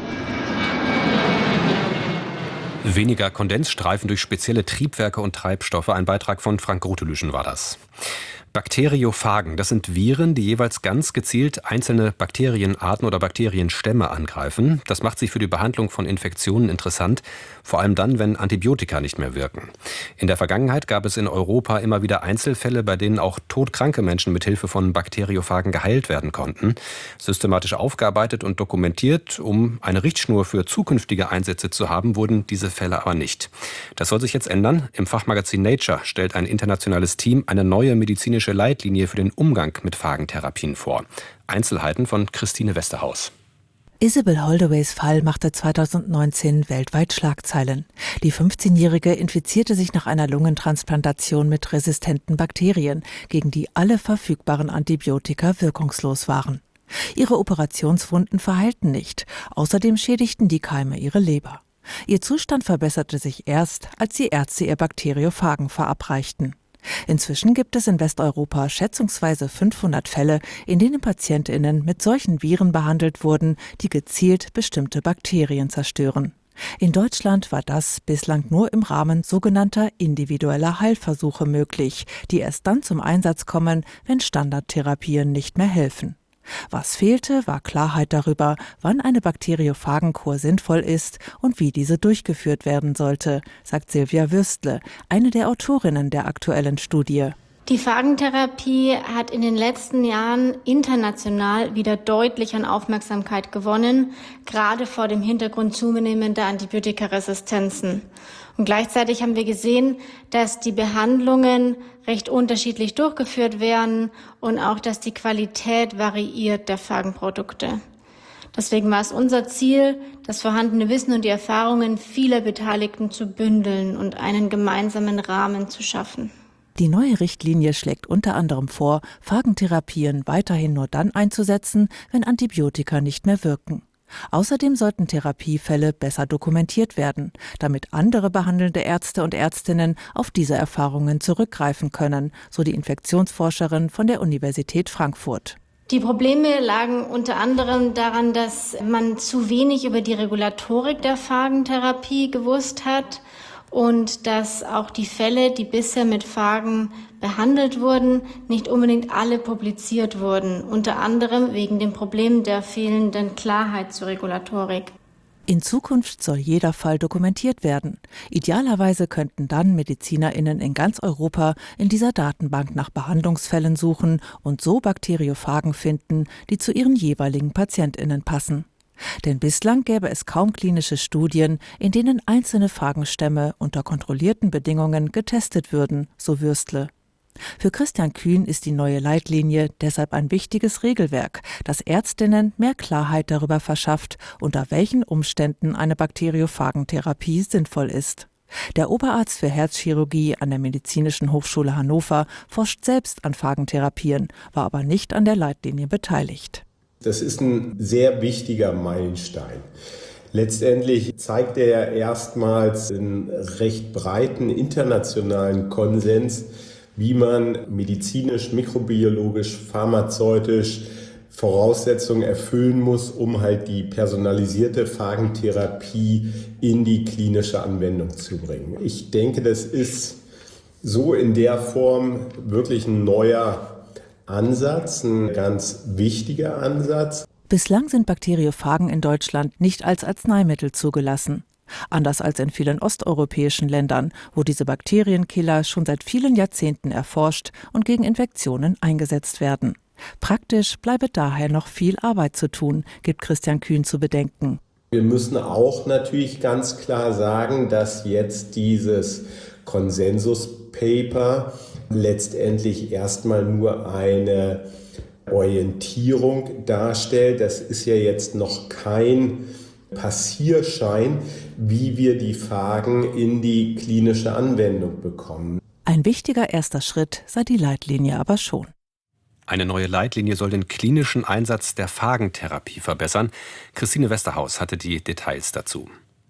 Speaker 7: Weniger Kondensstreifen durch spezielle Triebwerke und Treibstoffe. Ein Beitrag von Frank Grotelüschen war das. Bakteriophagen, das sind Viren, die jeweils ganz gezielt einzelne Bakterienarten oder Bakterienstämme angreifen. Das macht sie für die Behandlung von Infektionen interessant, vor allem dann, wenn Antibiotika nicht mehr wirken. In der Vergangenheit gab es in Europa immer wieder Einzelfälle, bei denen auch todkranke Menschen mit Hilfe von Bakteriophagen geheilt werden konnten. Systematisch aufgearbeitet und dokumentiert, um eine Richtschnur für zukünftige Einsätze zu haben, wurden diese Fälle aber nicht. Das soll sich jetzt ändern. Im Fachmagazin Nature stellt ein internationales Team eine neue medizinische Leitlinie für den Umgang mit Phagentherapien vor. Einzelheiten von Christine Westerhaus.
Speaker 12: Isabel Holdaways Fall machte 2019 weltweit Schlagzeilen. Die 15-Jährige infizierte sich nach einer Lungentransplantation mit resistenten Bakterien, gegen die alle verfügbaren Antibiotika wirkungslos waren. Ihre Operationswunden verheilten nicht. Außerdem schädigten die Keime ihre Leber. Ihr Zustand verbesserte sich erst, als die Ärzte ihr Bakteriophagen verabreichten. Inzwischen gibt es in Westeuropa schätzungsweise 500 Fälle, in denen PatientInnen mit solchen Viren behandelt wurden, die gezielt bestimmte Bakterien zerstören. In Deutschland war das bislang nur im Rahmen sogenannter individueller Heilversuche möglich, die erst dann zum Einsatz kommen, wenn Standardtherapien nicht mehr helfen. Was fehlte, war Klarheit darüber, wann eine Bakteriophagenkur sinnvoll ist und wie diese durchgeführt werden sollte, sagt Silvia Würstle, eine der Autorinnen der aktuellen Studie.
Speaker 13: Die Phagentherapie hat in den letzten Jahren international wieder deutlich an Aufmerksamkeit gewonnen, gerade vor dem Hintergrund zunehmender Antibiotikaresistenzen. Und gleichzeitig haben wir gesehen, dass die Behandlungen recht unterschiedlich durchgeführt werden und auch, dass die Qualität variiert der Phagenprodukte. Deswegen war es unser Ziel, das vorhandene Wissen und die Erfahrungen vieler Beteiligten zu bündeln und einen gemeinsamen Rahmen zu schaffen.
Speaker 12: Die neue Richtlinie schlägt unter anderem vor, Phagentherapien weiterhin nur dann einzusetzen, wenn Antibiotika nicht mehr wirken. Außerdem sollten Therapiefälle besser dokumentiert werden, damit andere behandelnde Ärzte und Ärztinnen auf diese Erfahrungen zurückgreifen können, so die Infektionsforscherin von der Universität Frankfurt.
Speaker 13: Die Probleme lagen unter anderem daran, dass man zu wenig über die Regulatorik der Phagentherapie gewusst hat und dass auch die Fälle, die bisher mit Phagen behandelt wurden, nicht unbedingt alle publiziert wurden, unter anderem wegen dem Problem der fehlenden Klarheit zur Regulatorik.
Speaker 12: In Zukunft soll jeder Fall dokumentiert werden. Idealerweise könnten dann MedizinerInnen in ganz Europa in dieser Datenbank nach Behandlungsfällen suchen und so Bakteriophagen finden, die zu ihren jeweiligen PatientInnen passen. Denn bislang gäbe es kaum klinische Studien, in denen einzelne Phagenstämme unter kontrollierten Bedingungen getestet würden, so Würstle. Für Christian Kühn ist die neue Leitlinie deshalb ein wichtiges Regelwerk, das Ärztinnen mehr Klarheit darüber verschafft, unter welchen Umständen eine Bakteriophagentherapie sinnvoll ist. Der Oberarzt für Herzchirurgie an der Medizinischen Hochschule Hannover forscht selbst an Phagentherapien, war aber nicht an der Leitlinie beteiligt.
Speaker 14: Das ist ein sehr wichtiger Meilenstein. Letztendlich zeigt er ja erstmals einen recht breiten internationalen Konsens, wie man medizinisch, mikrobiologisch, pharmazeutisch Voraussetzungen erfüllen muss, um halt die personalisierte Phagentherapie in die klinische Anwendung zu bringen. Ich denke, das ist so in der Form wirklich ein neuer Ansatz, ein ganz wichtiger Ansatz.
Speaker 12: Bislang sind Bakteriophagen in Deutschland nicht als Arzneimittel zugelassen. Anders als in vielen osteuropäischen Ländern, wo diese Bakterienkiller schon seit vielen Jahrzehnten erforscht und gegen Infektionen eingesetzt werden. Praktisch bleibe daher noch viel Arbeit zu tun, gibt Christian Kühn zu bedenken.
Speaker 14: Wir müssen auch natürlich ganz klar sagen, dass jetzt dieses Konsensuspaper letztendlich erstmal nur eine Orientierung darstellt. Das ist ja jetzt noch kein Passierschein, wie wir die Phagen in die klinische Anwendung bekommen.
Speaker 12: Ein wichtiger erster Schritt sei die Leitlinie aber schon.
Speaker 7: Eine neue Leitlinie soll den klinischen Einsatz der Phagentherapie verbessern. Christine Westerhaus hatte die Details dazu.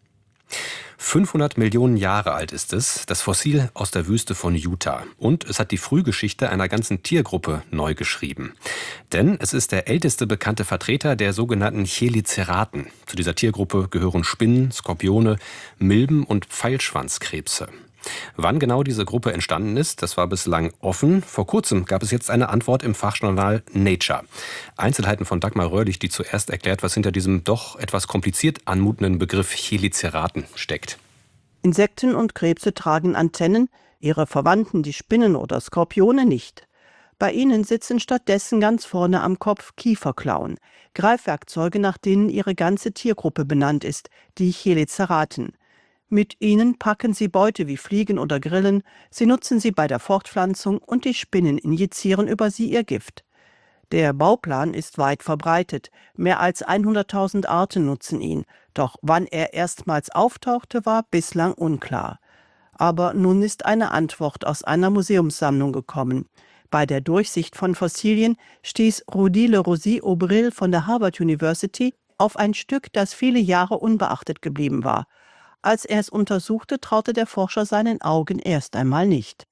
Speaker 7: 500 Millionen Jahre alt ist es, das Fossil aus der Wüste von Utah. Und es hat die Frühgeschichte einer ganzen Tiergruppe neu geschrieben. Denn es ist der älteste bekannte Vertreter der sogenannten Cheliceraten. Zu dieser Tiergruppe gehören Spinnen, Skorpione, Milben und Pfeilschwanzkrebse. Wann genau diese Gruppe entstanden ist, das war bislang offen. Vor kurzem gab es jetzt eine Antwort im Fachjournal Nature. Einzelheiten von Dagmar Röhrlich, die zuerst erklärt, was hinter diesem doch etwas kompliziert anmutenden Begriff Cheliceraten steckt.
Speaker 15: Insekten und Krebse tragen Antennen, ihre Verwandten, die Spinnen oder Skorpione, nicht. Bei ihnen sitzen stattdessen ganz vorne am Kopf Kieferklauen, Greifwerkzeuge, nach denen ihre ganze Tiergruppe benannt ist, die Cheliceraten. Mit ihnen packen sie Beute wie Fliegen oder Grillen, sie nutzen sie bei der Fortpflanzung und die Spinnen injizieren über sie ihr Gift. Der Bauplan ist weit verbreitet, mehr als 100.000 Arten nutzen ihn, doch wann er erstmals auftauchte, war bislang unklar. Aber nun ist eine Antwort aus einer Museumssammlung gekommen. Bei der Durchsicht von Fossilien stieß Rudy Le Rosy-Aubril von der Harvard University auf ein Stück, das viele Jahre unbeachtet geblieben war. Als er es untersuchte, traute der Forscher seinen Augen erst einmal nicht.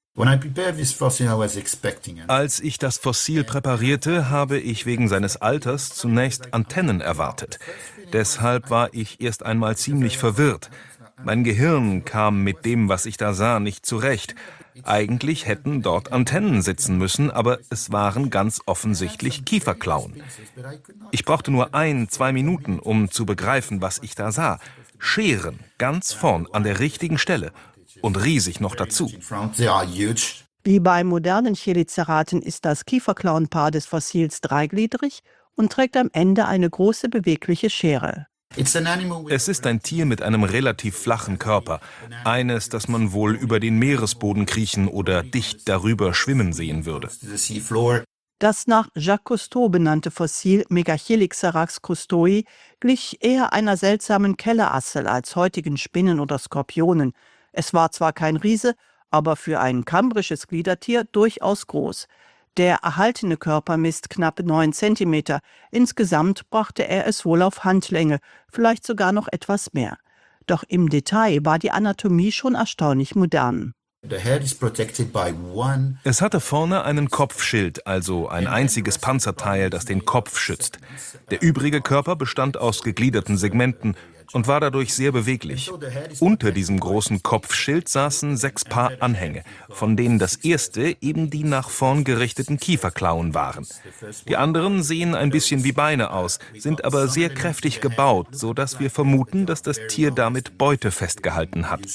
Speaker 16: Als ich das Fossil präparierte, habe ich wegen seines Alters zunächst Antennen erwartet. Deshalb war ich erst einmal ziemlich verwirrt. Mein Gehirn kam mit dem, was ich da sah, nicht zurecht. Eigentlich hätten dort Antennen sitzen müssen, aber es waren ganz offensichtlich Kieferklauen. Ich brauchte nur 1-2 Minuten, um zu begreifen, was ich da sah. Scheren, ganz vorn, an der richtigen Stelle. Und riesig noch dazu.
Speaker 15: Wie bei modernen Cheliceraten ist das Kieferklauenpaar des Fossils dreigliedrig und trägt am Ende eine große bewegliche Schere.
Speaker 16: Es ist ein Tier mit einem relativ flachen Körper. Eines, das man wohl über den Meeresboden kriechen oder dicht darüber schwimmen sehen würde.
Speaker 15: Das nach Jacques Cousteau benannte Fossil Megachelixerax coustoi glich eher einer seltsamen Kellerassel als heutigen Spinnen oder Skorpionen. Es war zwar kein Riese, aber für ein kambrisches Gliedertier durchaus groß. Der erhaltene Körper misst knapp 9 Zentimeter. Insgesamt brachte er es wohl auf Handlänge, vielleicht sogar noch etwas mehr. Doch im Detail war die Anatomie schon erstaunlich modern.
Speaker 16: Es hatte vorne einen Kopfschild, also ein einziges Panzerteil, das den Kopf schützt. Der übrige Körper bestand aus gegliederten Segmenten und war dadurch sehr beweglich. Unter diesem großen Kopfschild saßen 6 Paar Anhänge, von denen das erste eben die nach vorn gerichteten Kieferklauen waren. Die anderen sehen ein bisschen wie Beine aus, sind aber sehr kräftig gebaut, sodass wir vermuten, dass das Tier damit Beute festgehalten hat.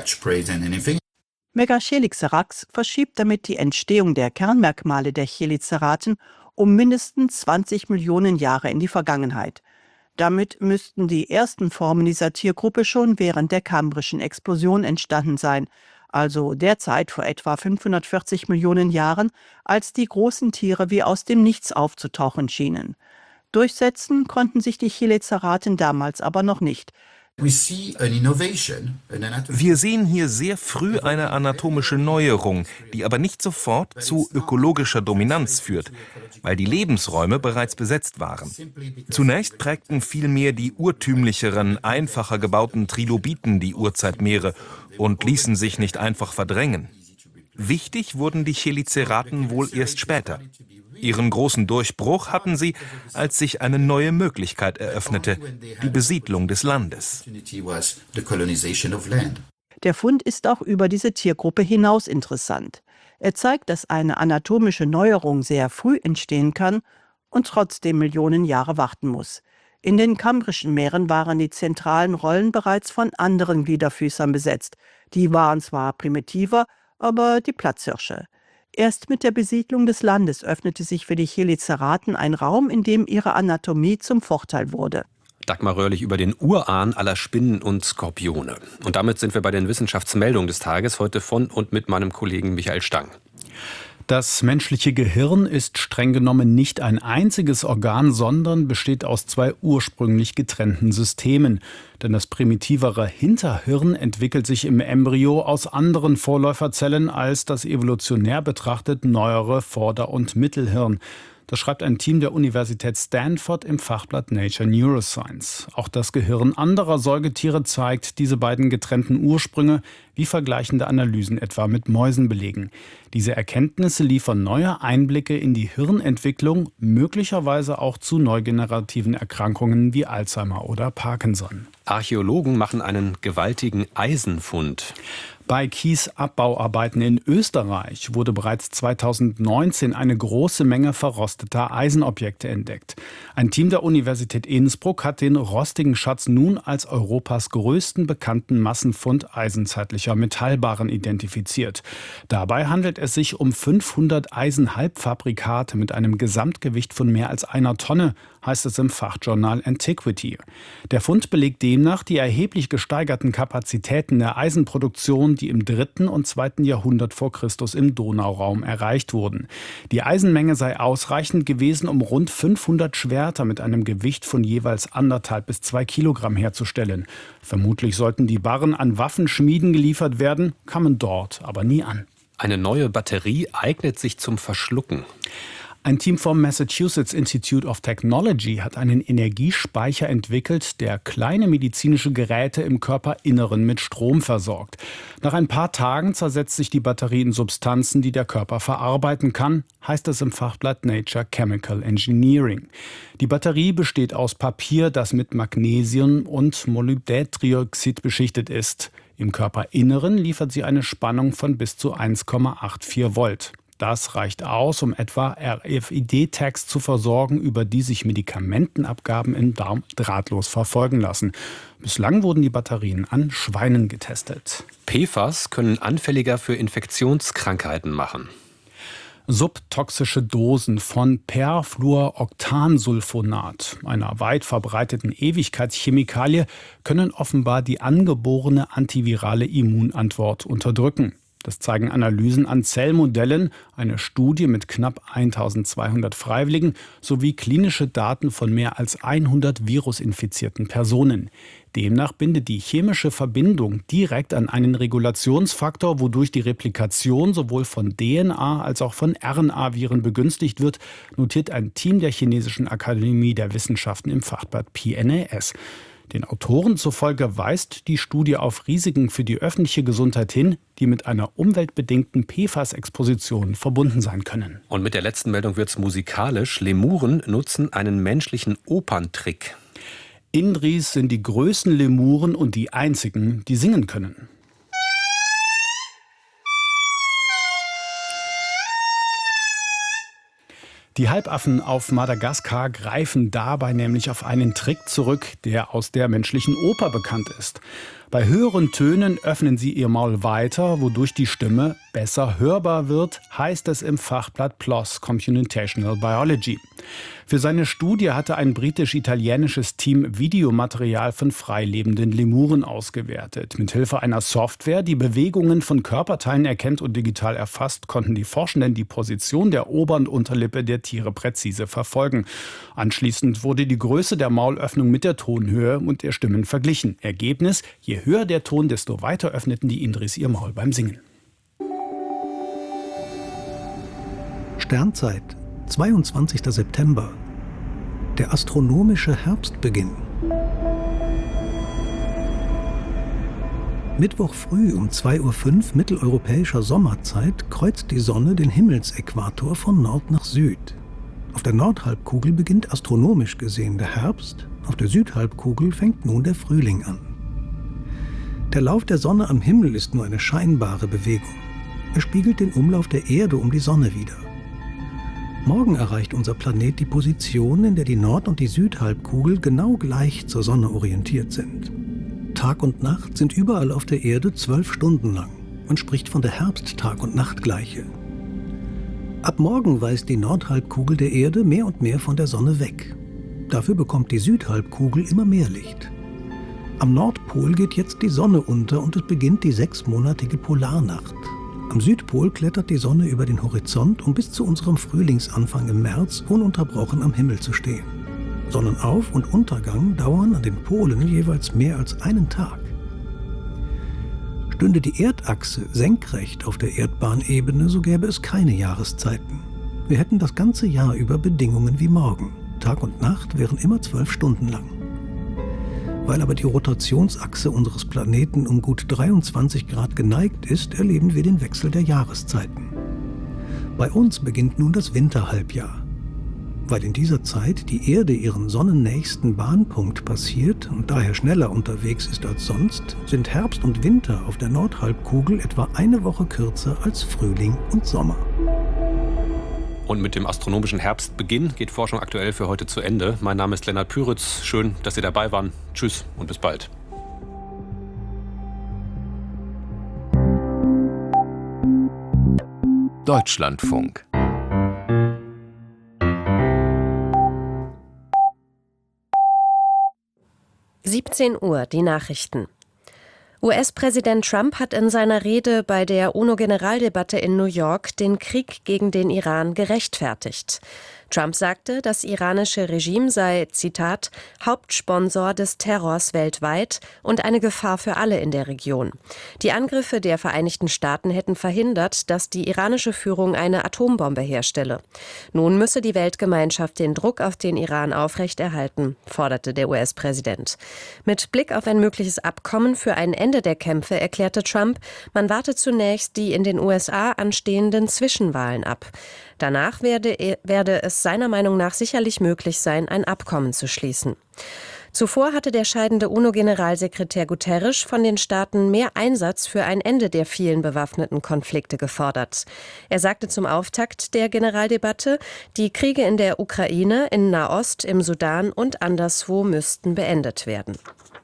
Speaker 15: Megachelixerax verschiebt damit die Entstehung der Kernmerkmale der Cheliceraten um mindestens 20 Millionen Jahre in die Vergangenheit. Damit müssten die ersten Formen dieser Tiergruppe schon während der kambrischen Explosion entstanden sein, also derzeit vor etwa 540 Millionen Jahren, als die großen Tiere wie aus dem Nichts aufzutauchen schienen. Durchsetzen konnten sich die Cheliceraten damals aber noch nicht.
Speaker 16: Wir sehen hier sehr früh eine anatomische Neuerung, die aber nicht sofort zu ökologischer Dominanz führt, weil die Lebensräume bereits besetzt waren. Zunächst prägten vielmehr die urtümlicheren, einfacher gebauten Trilobiten die Urzeitmeere und ließen sich nicht einfach verdrängen. Wichtig wurden die Cheliceraten wohl erst später. Ihren großen Durchbruch hatten sie, als sich eine neue Möglichkeit eröffnete, die Besiedlung des Landes.
Speaker 15: Der Fund ist auch über diese Tiergruppe hinaus interessant. Er zeigt, dass eine anatomische Neuerung sehr früh entstehen kann und trotzdem Millionen Jahre warten muss. In den kambrischen Meeren waren die zentralen Rollen bereits von anderen Gliederfüßern besetzt. Die waren zwar primitiver, aber die Platzhirsche. Erst mit der Besiedlung des Landes öffnete sich für die Cheliceraten ein Raum, in dem ihre Anatomie zum Vorteil wurde.
Speaker 7: Dagmar Röhrlich über den Urahn aller Spinnen und Skorpione. Und damit sind wir bei den Wissenschaftsmeldungen des Tages, heute von und mit meinem Kollegen Michael Stang.
Speaker 17: Das menschliche Gehirn ist streng genommen nicht ein einziges Organ, sondern besteht aus zwei ursprünglich getrennten Systemen. Denn das primitivere Hinterhirn entwickelt sich im Embryo aus anderen Vorläuferzellen als das evolutionär betrachtet neuere Vorder- und Mittelhirn. Das schreibt ein Team der Universität Stanford im Fachblatt Nature Neuroscience. Auch das Gehirn anderer Säugetiere zeigt diese beiden getrennten Ursprünge, wie vergleichende Analysen etwa mit Mäusen belegen. Diese Erkenntnisse liefern neue Einblicke in die Hirnentwicklung, möglicherweise auch zu neugenerativen Erkrankungen wie Alzheimer oder Parkinson.
Speaker 7: Archäologen machen einen gewaltigen Eisenfund.
Speaker 17: Bei Kiesabbauarbeiten in Österreich wurde bereits 2019 eine große Menge verrosteter Eisenobjekte entdeckt. Ein Team der Universität Innsbruck hat den rostigen Schatz nun als Europas größten bekannten Massenfund eisenzeitlicher Metallbarren identifiziert. Dabei handelt es sich um 500 Eisenhalbfabrikate mit einem Gesamtgewicht von mehr als 1 Tonne, heißt es im Fachjournal Antiquity. Der Fund belegt demnach die erheblich gesteigerten Kapazitäten der Eisenproduktion, die im 3. und 2. Jahrhundert vor Christus im Donauraum erreicht wurden. Die Eisenmenge sei ausreichend gewesen, um rund 500 Schwerter mit einem Gewicht von jeweils 1,5 bis 2 Kilogramm herzustellen. Vermutlich sollten die Barren an Waffenschmieden geliefert werden, kamen dort aber nie an.
Speaker 7: Eine neue Batterie eignet sich zum Verschlucken.
Speaker 17: Ein Team vom Massachusetts Institute of Technology hat einen Energiespeicher entwickelt, der kleine medizinische Geräte im Körperinneren mit Strom versorgt. Nach ein paar Tagen zersetzt sich die Batterie in Substanzen, die der Körper verarbeiten kann, heißt es im Fachblatt Nature Chemical Engineering. Die Batterie besteht aus Papier, das mit Magnesium und Molybdändioxid beschichtet ist. Im Körperinneren liefert sie eine Spannung von bis zu 1,84 Volt. Das reicht aus, um etwa RFID-Tags zu versorgen, über die sich Medikamentenabgaben im Darm drahtlos verfolgen lassen. Bislang wurden die Batterien an Schweinen getestet.
Speaker 7: PFAS können anfälliger für Infektionskrankheiten machen.
Speaker 17: Subtoxische Dosen von Perfluoroktansulfonat, einer weit verbreiteten Ewigkeitschemikalie, können offenbar die angeborene antivirale Immunantwort unterdrücken. Das zeigen Analysen an Zellmodellen, eine Studie mit knapp 1200 Freiwilligen sowie klinische Daten von mehr als 100 virusinfizierten Personen. Demnach bindet die chemische Verbindung direkt an einen Regulationsfaktor, wodurch die Replikation sowohl von DNA als auch von RNA-Viren begünstigt wird, notiert ein Team der Chinesischen Akademie der Wissenschaften im Fachblatt PNAS. Den Autoren zufolge weist die Studie auf Risiken für die öffentliche Gesundheit hin, die mit einer umweltbedingten PFAS-Exposition verbunden sein können.
Speaker 7: Und mit der letzten Meldung wird's musikalisch. Lemuren nutzen einen menschlichen Operntrick.
Speaker 17: Indris sind die größten Lemuren und die einzigen, die singen können. Die Halbaffen auf Madagaskar greifen dabei nämlich auf einen Trick zurück, der aus der menschlichen Oper bekannt ist. Bei höheren Tönen öffnen sie ihr Maul weiter, wodurch die Stimme besser hörbar wird, heißt es im Fachblatt PLOS Computational Biology. Für seine Studie hatte ein britisch-italienisches Team Videomaterial von freilebenden Lemuren ausgewertet. Mithilfe einer Software, die Bewegungen von Körperteilen erkennt und digital erfasst, konnten die Forschenden die Position der Ober- und Unterlippe der Tiere präzise verfolgen. Anschließend wurde die Größe der Maulöffnung mit der Tonhöhe und der Stimmen verglichen. Ergebnis: Je höher der Ton, desto weiter öffneten die Indris ihr Maul beim Singen.
Speaker 3: Sternzeit, 22. September. Der astronomische Herbstbeginn. Mittwoch früh um 2:05 Uhr mitteleuropäischer Sommerzeit kreuzt die Sonne den Himmelsäquator von Nord nach Süd. Auf der Nordhalbkugel beginnt astronomisch gesehen der Herbst, auf der Südhalbkugel fängt nun der Frühling an. Der Lauf der Sonne am Himmel ist nur eine scheinbare Bewegung. Er spiegelt den Umlauf der Erde um die Sonne wider. Morgen erreicht unser Planet die Position, in der die Nord- und die Südhalbkugel genau gleich zur Sonne orientiert sind. Tag und Nacht sind überall auf der Erde 12 Stunden lang. Man spricht von der Herbst-Tag- und Nachtgleiche. Ab morgen weist die Nordhalbkugel der Erde mehr und mehr von der Sonne weg. Dafür bekommt die Südhalbkugel immer mehr Licht. Am Nordpol geht jetzt die Sonne unter und es beginnt die 6-monatige Polarnacht. Am Südpol klettert die Sonne über den Horizont, um bis zu unserem Frühlingsanfang im März ununterbrochen am Himmel zu stehen. Sonnenauf- und Untergang dauern an den Polen jeweils mehr als einen Tag. Stünde die Erdachse senkrecht auf der Erdbahnebene, so gäbe es keine Jahreszeiten. Wir hätten das ganze Jahr über Bedingungen wie morgen. Tag und Nacht wären immer 12 Stunden lang. Weil aber die Rotationsachse unseres Planeten um gut 23 Grad geneigt ist, erleben wir den Wechsel der Jahreszeiten. Bei uns beginnt nun das Winterhalbjahr. Weil in dieser Zeit die Erde ihren sonnennächsten Bahnpunkt passiert und daher schneller unterwegs ist als sonst, sind Herbst und Winter auf der Nordhalbkugel etwa eine Woche kürzer als Frühling und Sommer.
Speaker 7: Und mit dem astronomischen Herbstbeginn geht Forschung aktuell für heute zu Ende. Mein Name ist Lennart Püritz. Schön, dass Sie dabei waren. Tschüss und bis bald.
Speaker 18: Deutschlandfunk.
Speaker 5: Uhr, die Nachrichten. US-Präsident Trump hat in seiner Rede bei der UNO-Generaldebatte in New York den Krieg gegen den Iran gerechtfertigt. Trump sagte, das iranische Regime sei, Zitat, Hauptsponsor des Terrors weltweit und eine Gefahr für alle in der Region. Die Angriffe der Vereinigten Staaten hätten verhindert, dass die iranische Führung eine Atombombe herstelle. Nun müsse die Weltgemeinschaft den Druck auf den Iran aufrechterhalten, forderte der US-Präsident. Mit Blick auf ein mögliches Abkommen für ein Ende der Kämpfe erklärte Trump, man warte zunächst die in den USA anstehenden Zwischenwahlen ab. Danach werde es seiner Meinung nach sicherlich möglich sein, ein Abkommen zu schließen. Zuvor hatte der scheidende UNO-Generalsekretär Guterres von den Staaten mehr Einsatz für ein Ende der vielen bewaffneten Konflikte gefordert. Er sagte zum Auftakt der Generaldebatte, die Kriege in der Ukraine, in Nahost, im Sudan und anderswo müssten beendet werden.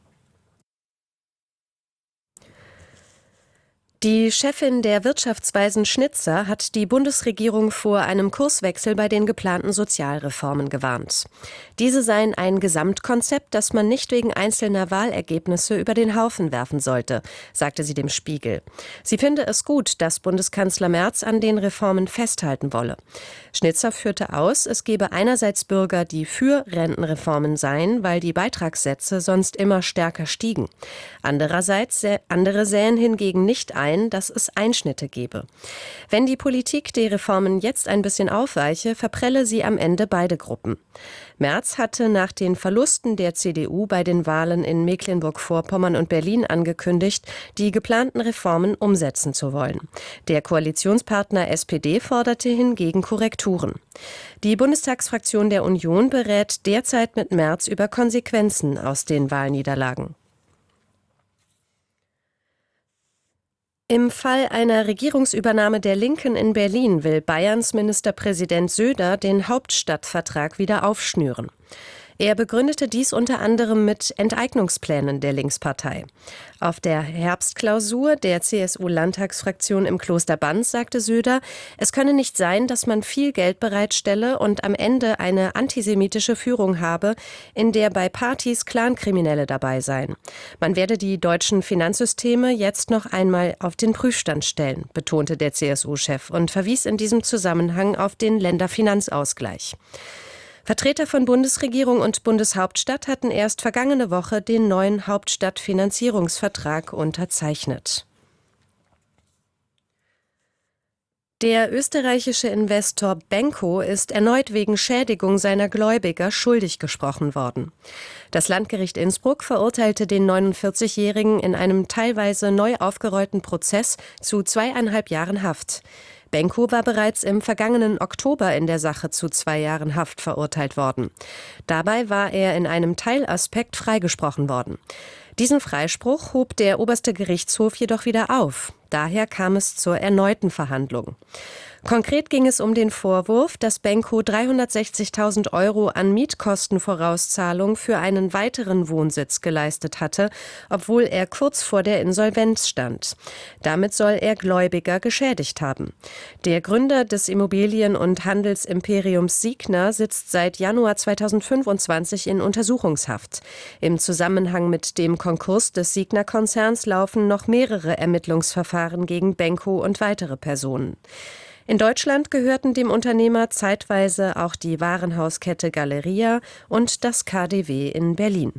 Speaker 5: Die Chefin der Wirtschaftsweisen Schnitzer hat die Bundesregierung vor einem Kurswechsel bei den geplanten Sozialreformen gewarnt. Diese seien ein Gesamtkonzept, das man nicht wegen einzelner Wahlergebnisse über den Haufen werfen sollte, sagte sie dem Spiegel. Sie finde es gut, dass Bundeskanzler Merz an den Reformen festhalten wolle. Schnitzer führte aus, es gebe einerseits Bürger, die für Rentenreformen seien, weil die Beitragssätze sonst immer stärker stiegen. Andere sähen hingegen nicht ein, dass es Einschnitte gebe. Wenn die Politik die Reformen jetzt ein bisschen aufweiche, verprelle sie am Ende beide Gruppen. Merz hatte nach den Verlusten der CDU bei den Wahlen in Mecklenburg-Vorpommern und Berlin angekündigt, die geplanten Reformen umsetzen zu wollen. Der Koalitionspartner SPD forderte hingegen Korrekturen. Die Bundestagsfraktion der Union berät derzeit mit Merz über Konsequenzen aus den Wahlniederlagen. Im Fall einer Regierungsübernahme der Linken in Berlin will Bayerns Ministerpräsident Söder den Hauptstadtvertrag wieder aufschnüren. Er begründete dies unter anderem mit Enteignungsplänen der Linkspartei. Auf der Herbstklausur der CSU-Landtagsfraktion im Kloster Banz sagte Söder, es könne nicht sein, dass man viel Geld bereitstelle und am Ende eine antisemitische Führung habe, in der bei Partys Clankriminelle dabei seien. Man werde die deutschen Finanzsysteme jetzt noch einmal auf den Prüfstand stellen, betonte der CSU-Chef und verwies in diesem Zusammenhang auf den Länderfinanzausgleich. Vertreter von Bundesregierung und Bundeshauptstadt hatten erst vergangene Woche den neuen Hauptstadtfinanzierungsvertrag unterzeichnet. Der österreichische Investor Benko ist erneut wegen Schädigung seiner Gläubiger schuldig gesprochen worden. Das Landgericht Innsbruck verurteilte den 49-Jährigen in einem teilweise neu aufgerollten Prozess zu 2,5 Jahren Haft. Benko war bereits im vergangenen Oktober in der Sache zu 2 Jahren Haft verurteilt worden. Dabei war er in einem Teilaspekt freigesprochen worden. Diesen Freispruch hob der oberste Gerichtshof jedoch wieder auf. Daher kam es zur erneuten Verhandlung. Konkret ging es um den Vorwurf, dass Benko 360.000 € an Mietkostenvorauszahlung für einen weiteren Wohnsitz geleistet hatte, obwohl er kurz vor der Insolvenz stand. Damit soll er Gläubiger geschädigt haben. Der Gründer des Immobilien- und Handelsimperiums Signa sitzt seit Januar 2025 in Untersuchungshaft. Im Zusammenhang mit dem Konkurs des Signa-Konzerns laufen noch mehrere Ermittlungsverfahren gegen Benko und weitere Personen. In Deutschland gehörten dem Unternehmer zeitweise auch die Warenhauskette Galeria und das KaDeWe in Berlin.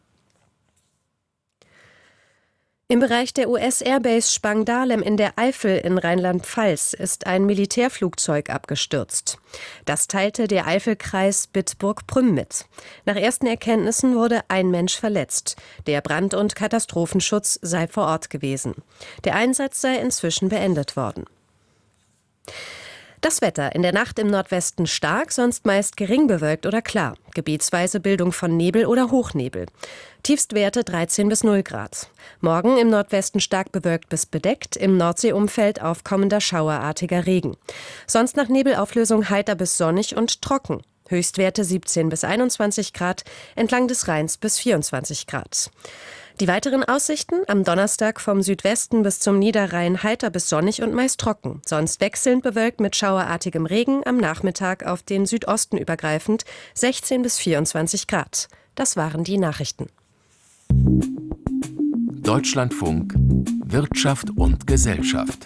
Speaker 5: Im Bereich der US-Airbase Spangdahlem in der Eifel in Rheinland-Pfalz ist ein Militärflugzeug abgestürzt. Das teilte der Eifelkreis Bitburg-Prüm mit. Nach ersten Erkenntnissen wurde ein Mensch verletzt. Der Brand- und Katastrophenschutz sei vor Ort gewesen. Der Einsatz sei inzwischen beendet worden. Das Wetter: in der Nacht im Nordwesten stark, sonst meist gering bewölkt oder klar. Gebietsweise Bildung von Nebel oder Hochnebel. Tiefstwerte 13 bis 0 Grad. Morgen im Nordwesten stark bewölkt bis bedeckt, im Nordseeumfeld aufkommender schauerartiger Regen. Sonst nach Nebelauflösung heiter bis sonnig und trocken. Höchstwerte 17 bis 21 Grad, entlang des Rheins bis 24 Grad. Die weiteren Aussichten: am Donnerstag vom Südwesten bis zum Niederrhein heiter bis sonnig und meist trocken. Sonst wechselnd bewölkt mit schauerartigem Regen, am Nachmittag auf den Südosten übergreifend 16 bis 24 Grad. Das waren die Nachrichten.
Speaker 18: Deutschlandfunk Wirtschaft und Gesellschaft.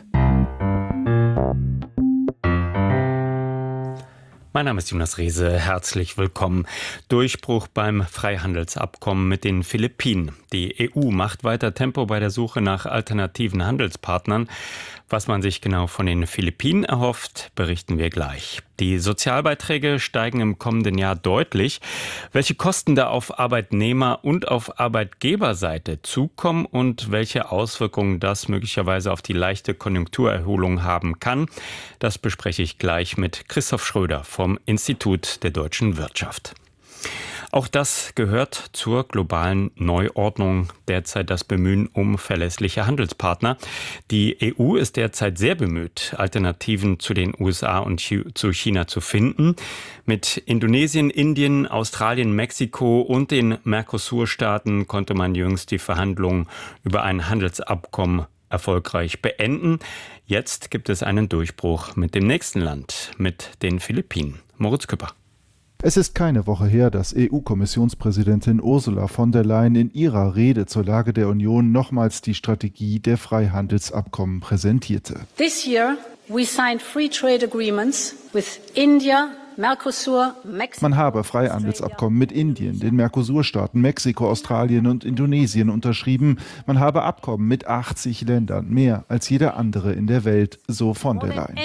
Speaker 19: Mein Name ist Jonas Rehse, herzlich willkommen. Durchbruch beim Freihandelsabkommen mit den Philippinen. Die EU macht weiter Tempo bei der Suche nach alternativen Handelspartnern. Was man sich genau von den Philippinen erhofft, berichten wir gleich. Die Sozialbeiträge steigen im kommenden Jahr deutlich. Welche Kosten da auf Arbeitnehmer- und auf Arbeitgeberseite zukommen und welche Auswirkungen das möglicherweise auf die leichte Konjunkturerholung haben kann, das bespreche ich gleich mit Christoph Schröder vom Institut der deutschen Wirtschaft. Auch das gehört zur globalen Neuordnung, derzeit das Bemühen um verlässliche Handelspartner. Die EU ist derzeit sehr bemüht, Alternativen zu den USA und zu China zu finden. Mit Indonesien, Indien, Australien, Mexiko und den Mercosur-Staaten konnte man jüngst die Verhandlungen über ein Handelsabkommen erfolgreich beenden. Jetzt gibt es einen Durchbruch mit dem nächsten Land, mit den Philippinen. Moritz Küpper.
Speaker 20: Es ist keine Woche her, dass EU-Kommissionspräsidentin Ursula von der Leyen in ihrer Rede zur Lage der Union nochmals die Strategie der Freihandelsabkommen präsentierte.
Speaker 21: This year we signed free trade agreements with India, Mercosur, Mexiko.
Speaker 20: Man habe Freihandelsabkommen mit Indien, den Mercosur-Staaten, Mexiko, Australien und Indonesien unterschrieben. Man habe Abkommen mit 80 Ländern, mehr als jeder andere in der Welt, so von der Leyen.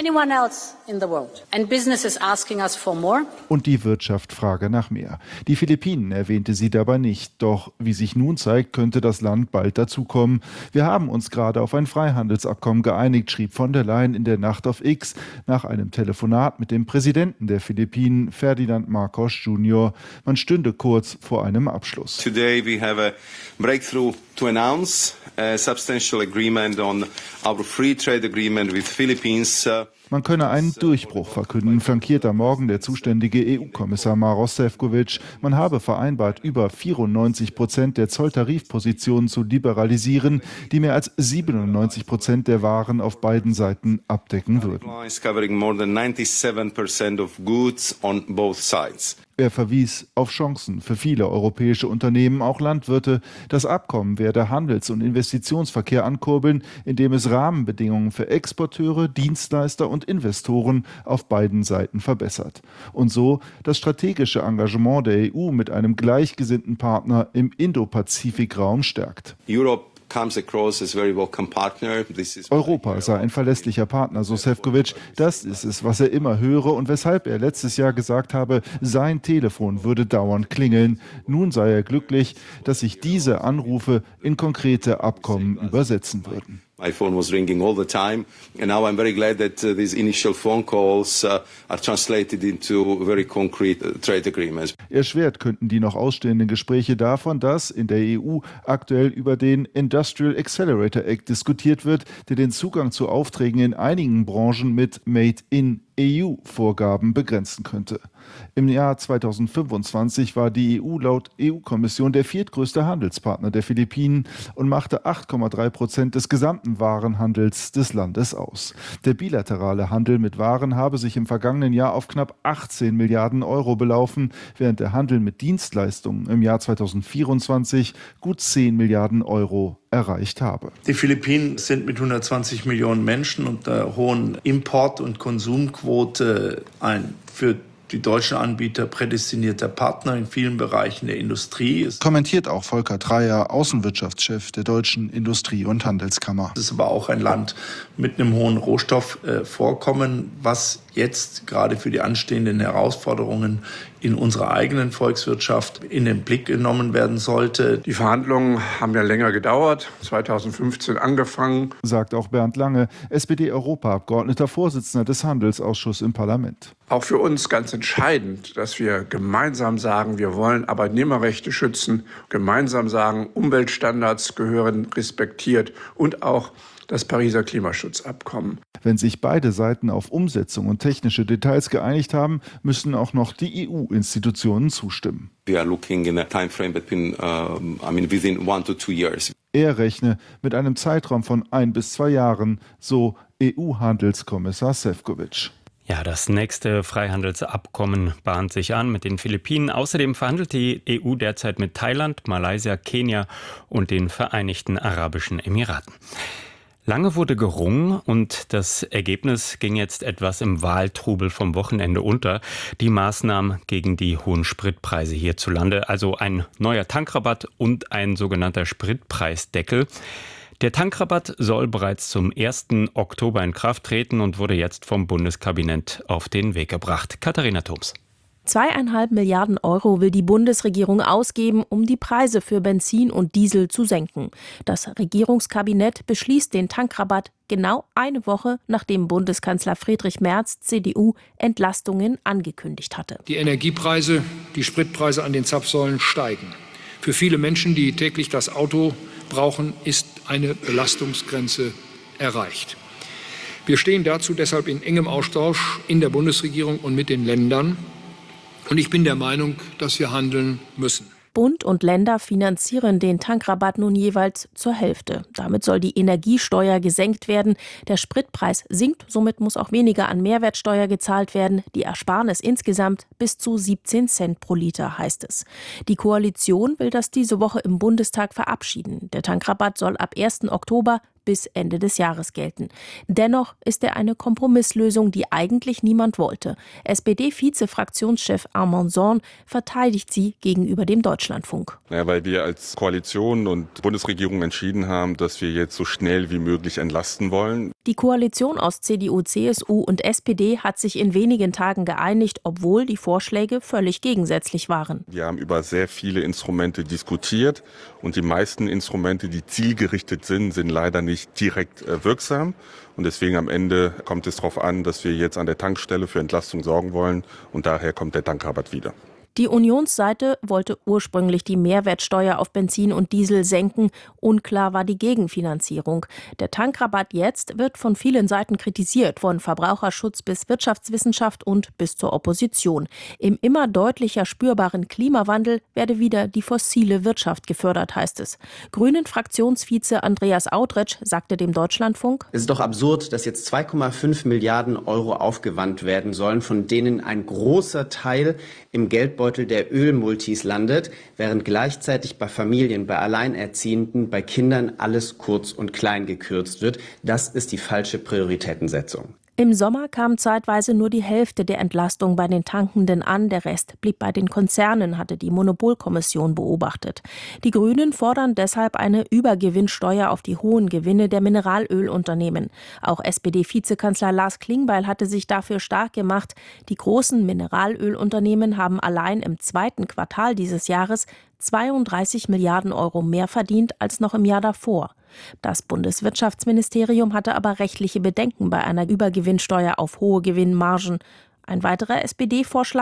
Speaker 20: Und die Wirtschaft frage nach mehr. Die Philippinen erwähnte sie dabei nicht. Doch wie sich nun zeigt, könnte das Land bald dazukommen. Wir haben uns gerade auf ein Freihandelsabkommen geeinigt, schrieb von der Leyen in der Nacht auf X nach einem Telefonat mit dem Präsidenten der Philippinen, Ferdinand Marcos Jr. Man stünde kurz vor einem Abschluss.
Speaker 22: Today we have a breakthrough to announce a substantial agreement on our free trade agreement with Philippines.
Speaker 20: Man könne einen Durchbruch verkünden, flankiert am Morgen der zuständige EU-Kommissar Maroš Šefčovič. Man habe vereinbart, über 94% der Zolltarifpositionen zu liberalisieren, die mehr als 97% der Waren auf beiden Seiten abdecken würden. Er verwies auf Chancen für viele europäische Unternehmen, auch Landwirte. Das Abkommen werde Handels- und Investitionsverkehr ankurbeln, indem es Rahmenbedingungen für Exporteure, Dienstleister und Investoren auf beiden Seiten verbessert. Und so das strategische Engagement der EU mit einem gleichgesinnten Partner im Indo-Pazifik-Raum stärkt. Europa sei ein verlässlicher Partner, so Šefčovič. Das ist es, was er immer höre und weshalb er letztes Jahr gesagt habe, sein Telefon würde dauernd klingeln. Nun sei er glücklich, dass sich diese Anrufe in konkrete Abkommen übersetzen würden.
Speaker 22: My phone was ringing all the time, and now I'm very glad that these initial phone calls are translated into very concrete trade agreements.
Speaker 20: Erschwert könnten die noch ausstehenden Gespräche davon, dass in der EU aktuell über den Industrial Accelerator Act diskutiert wird, der den Zugang zu Aufträgen in einigen Branchen mit Made in EU-Vorgaben begrenzen könnte. Im Jahr 2025 war die EU laut EU-Kommission der viertgrößte Handelspartner der Philippinen und machte 8,3% des gesamten Warenhandels des Landes aus. Der bilaterale Handel mit Waren habe sich im vergangenen Jahr auf knapp 18 Milliarden Euro belaufen, während der Handel mit Dienstleistungen im Jahr 2024 gut 10 Milliarden Euro erreicht habe.
Speaker 1: Die Philippinen sind mit 120 Millionen Menschen und der hohen Import- und Konsumquote ein für die deutschen Anbieter prädestinierter Partner in vielen Bereichen der Industrie.
Speaker 20: Kommentiert auch Volker Dreyer, Außenwirtschaftschef der Deutschen Industrie- und Handelskammer.
Speaker 1: Es ist aber auch ein Land mit einem hohen Rohstoffvorkommen, was jetzt gerade für die anstehenden Herausforderungen in unserer eigenen Volkswirtschaft in den Blick genommen werden sollte.
Speaker 4: Die Verhandlungen haben ja länger gedauert, 2015 angefangen.
Speaker 20: Sagt auch Bernd Lange, SPD-Europaabgeordneter, Vorsitzender des Handelsausschusses im Parlament.
Speaker 4: Auch für uns ganz entscheidend, dass wir gemeinsam sagen, wir wollen Arbeitnehmerrechte schützen, gemeinsam sagen, Umweltstandards gehören respektiert und auch das Pariser Klimaschutzabkommen.
Speaker 20: Wenn sich beide Seiten auf Umsetzung und technische Details geeinigt haben, müssen auch noch die EU-Institutionen zustimmen.
Speaker 22: We are looking in a time frame between, within 1 to 2 years.
Speaker 20: Er rechne mit einem Zeitraum von 1 bis 2 Jahren, so EU-Handelskommissar Šefčovič.
Speaker 19: Ja, das nächste Freihandelsabkommen bahnt sich an mit den Philippinen. Außerdem verhandelt die EU derzeit mit Thailand, Malaysia, Kenia und den Vereinigten Arabischen Emiraten. Lange wurde gerungen und das Ergebnis ging jetzt etwas im Wahltrubel vom Wochenende unter. Die Maßnahmen gegen die hohen Spritpreise hierzulande, also ein neuer Tankrabatt und ein sogenannter Spritpreisdeckel. Der Tankrabatt soll bereits zum 1. Oktober in Kraft treten und wurde jetzt vom Bundeskabinett auf den Weg gebracht. Katharina Thoms.
Speaker 23: 2,5 Milliarden Euro will die Bundesregierung ausgeben, um die Preise für Benzin und Diesel zu senken. Das Regierungskabinett beschließt den Tankrabatt genau eine Woche, nachdem Bundeskanzler Friedrich Merz, CDU, Entlastungen angekündigt hatte.
Speaker 24: Die Energiepreise, die Spritpreise an den Zapfsäulen steigen. Für viele Menschen, die täglich das Auto brauchen, ist eine Belastungsgrenze erreicht. Wir stehen dazu deshalb in engem Austausch in der Bundesregierung und mit den Ländern. Und ich bin der Meinung, dass wir handeln müssen.
Speaker 23: Bund und Länder finanzieren den Tankrabatt nun jeweils zur Hälfte. Damit soll die Energiesteuer gesenkt werden. Der Spritpreis sinkt, somit muss auch weniger an Mehrwertsteuer gezahlt werden. Die Ersparnis insgesamt bis zu 17 Cent pro Liter, heißt es. Die Koalition will das diese Woche im Bundestag verabschieden. Der Tankrabatt soll ab 1. Oktober bis Ende des Jahres gelten. Dennoch ist er eine Kompromisslösung, die eigentlich niemand wollte. SPD-Vize-Fraktionschef Armand Zorn verteidigt sie gegenüber dem Deutschlandfunk.
Speaker 25: Ja, weil wir als Koalition und Bundesregierung entschieden haben, dass wir jetzt so schnell wie möglich entlasten wollen.
Speaker 23: Die Koalition aus CDU, CSU und SPD hat sich in wenigen Tagen geeinigt, obwohl die Vorschläge völlig gegensätzlich waren.
Speaker 25: Wir haben über sehr viele Instrumente diskutiert und die meisten Instrumente, die zielgerichtet sind, sind leider nicht direkt wirksam. Und deswegen am Ende kommt es darauf an, dass wir jetzt an der Tankstelle für Entlastung sorgen wollen und daher kommt der Tankrabatt wieder.
Speaker 23: Die Unionsseite wollte ursprünglich die Mehrwertsteuer auf Benzin und Diesel senken. Unklar war die Gegenfinanzierung. Der Tankrabatt jetzt wird von vielen Seiten kritisiert, von Verbraucherschutz bis Wirtschaftswissenschaft und bis zur Opposition. Im immer deutlicher spürbaren Klimawandel werde wieder die fossile Wirtschaft gefördert, heißt es. Grünen-Fraktionsvize Andreas Audretsch sagte dem Deutschlandfunk:
Speaker 2: Es ist doch absurd, dass jetzt 2,5 Milliarden Euro aufgewandt werden sollen, von denen ein großer Teil im Geldbeutel der Ölmultis landet, während gleichzeitig bei Familien, bei Alleinerziehenden, bei Kindern alles kurz und klein gekürzt wird. Das ist die falsche Prioritätensetzung.
Speaker 23: Im Sommer kam zeitweise nur die Hälfte der Entlastung bei den Tankenden an, der Rest blieb bei den Konzernen, hatte die Monopolkommission beobachtet. Die Grünen fordern deshalb eine Übergewinnsteuer auf die hohen Gewinne der Mineralölunternehmen. Auch SPD-Vizekanzler Lars Klingbeil hatte sich dafür stark gemacht. Die großen Mineralölunternehmen haben allein im zweiten Quartal dieses Jahres 32 Milliarden Euro mehr verdient als noch im Jahr davor. Das Bundeswirtschaftsministerium hatte aber rechtliche Bedenken bei einer Übergewinnsteuer auf hohe Gewinnmargen. Ein weiterer SPD-Vorschlag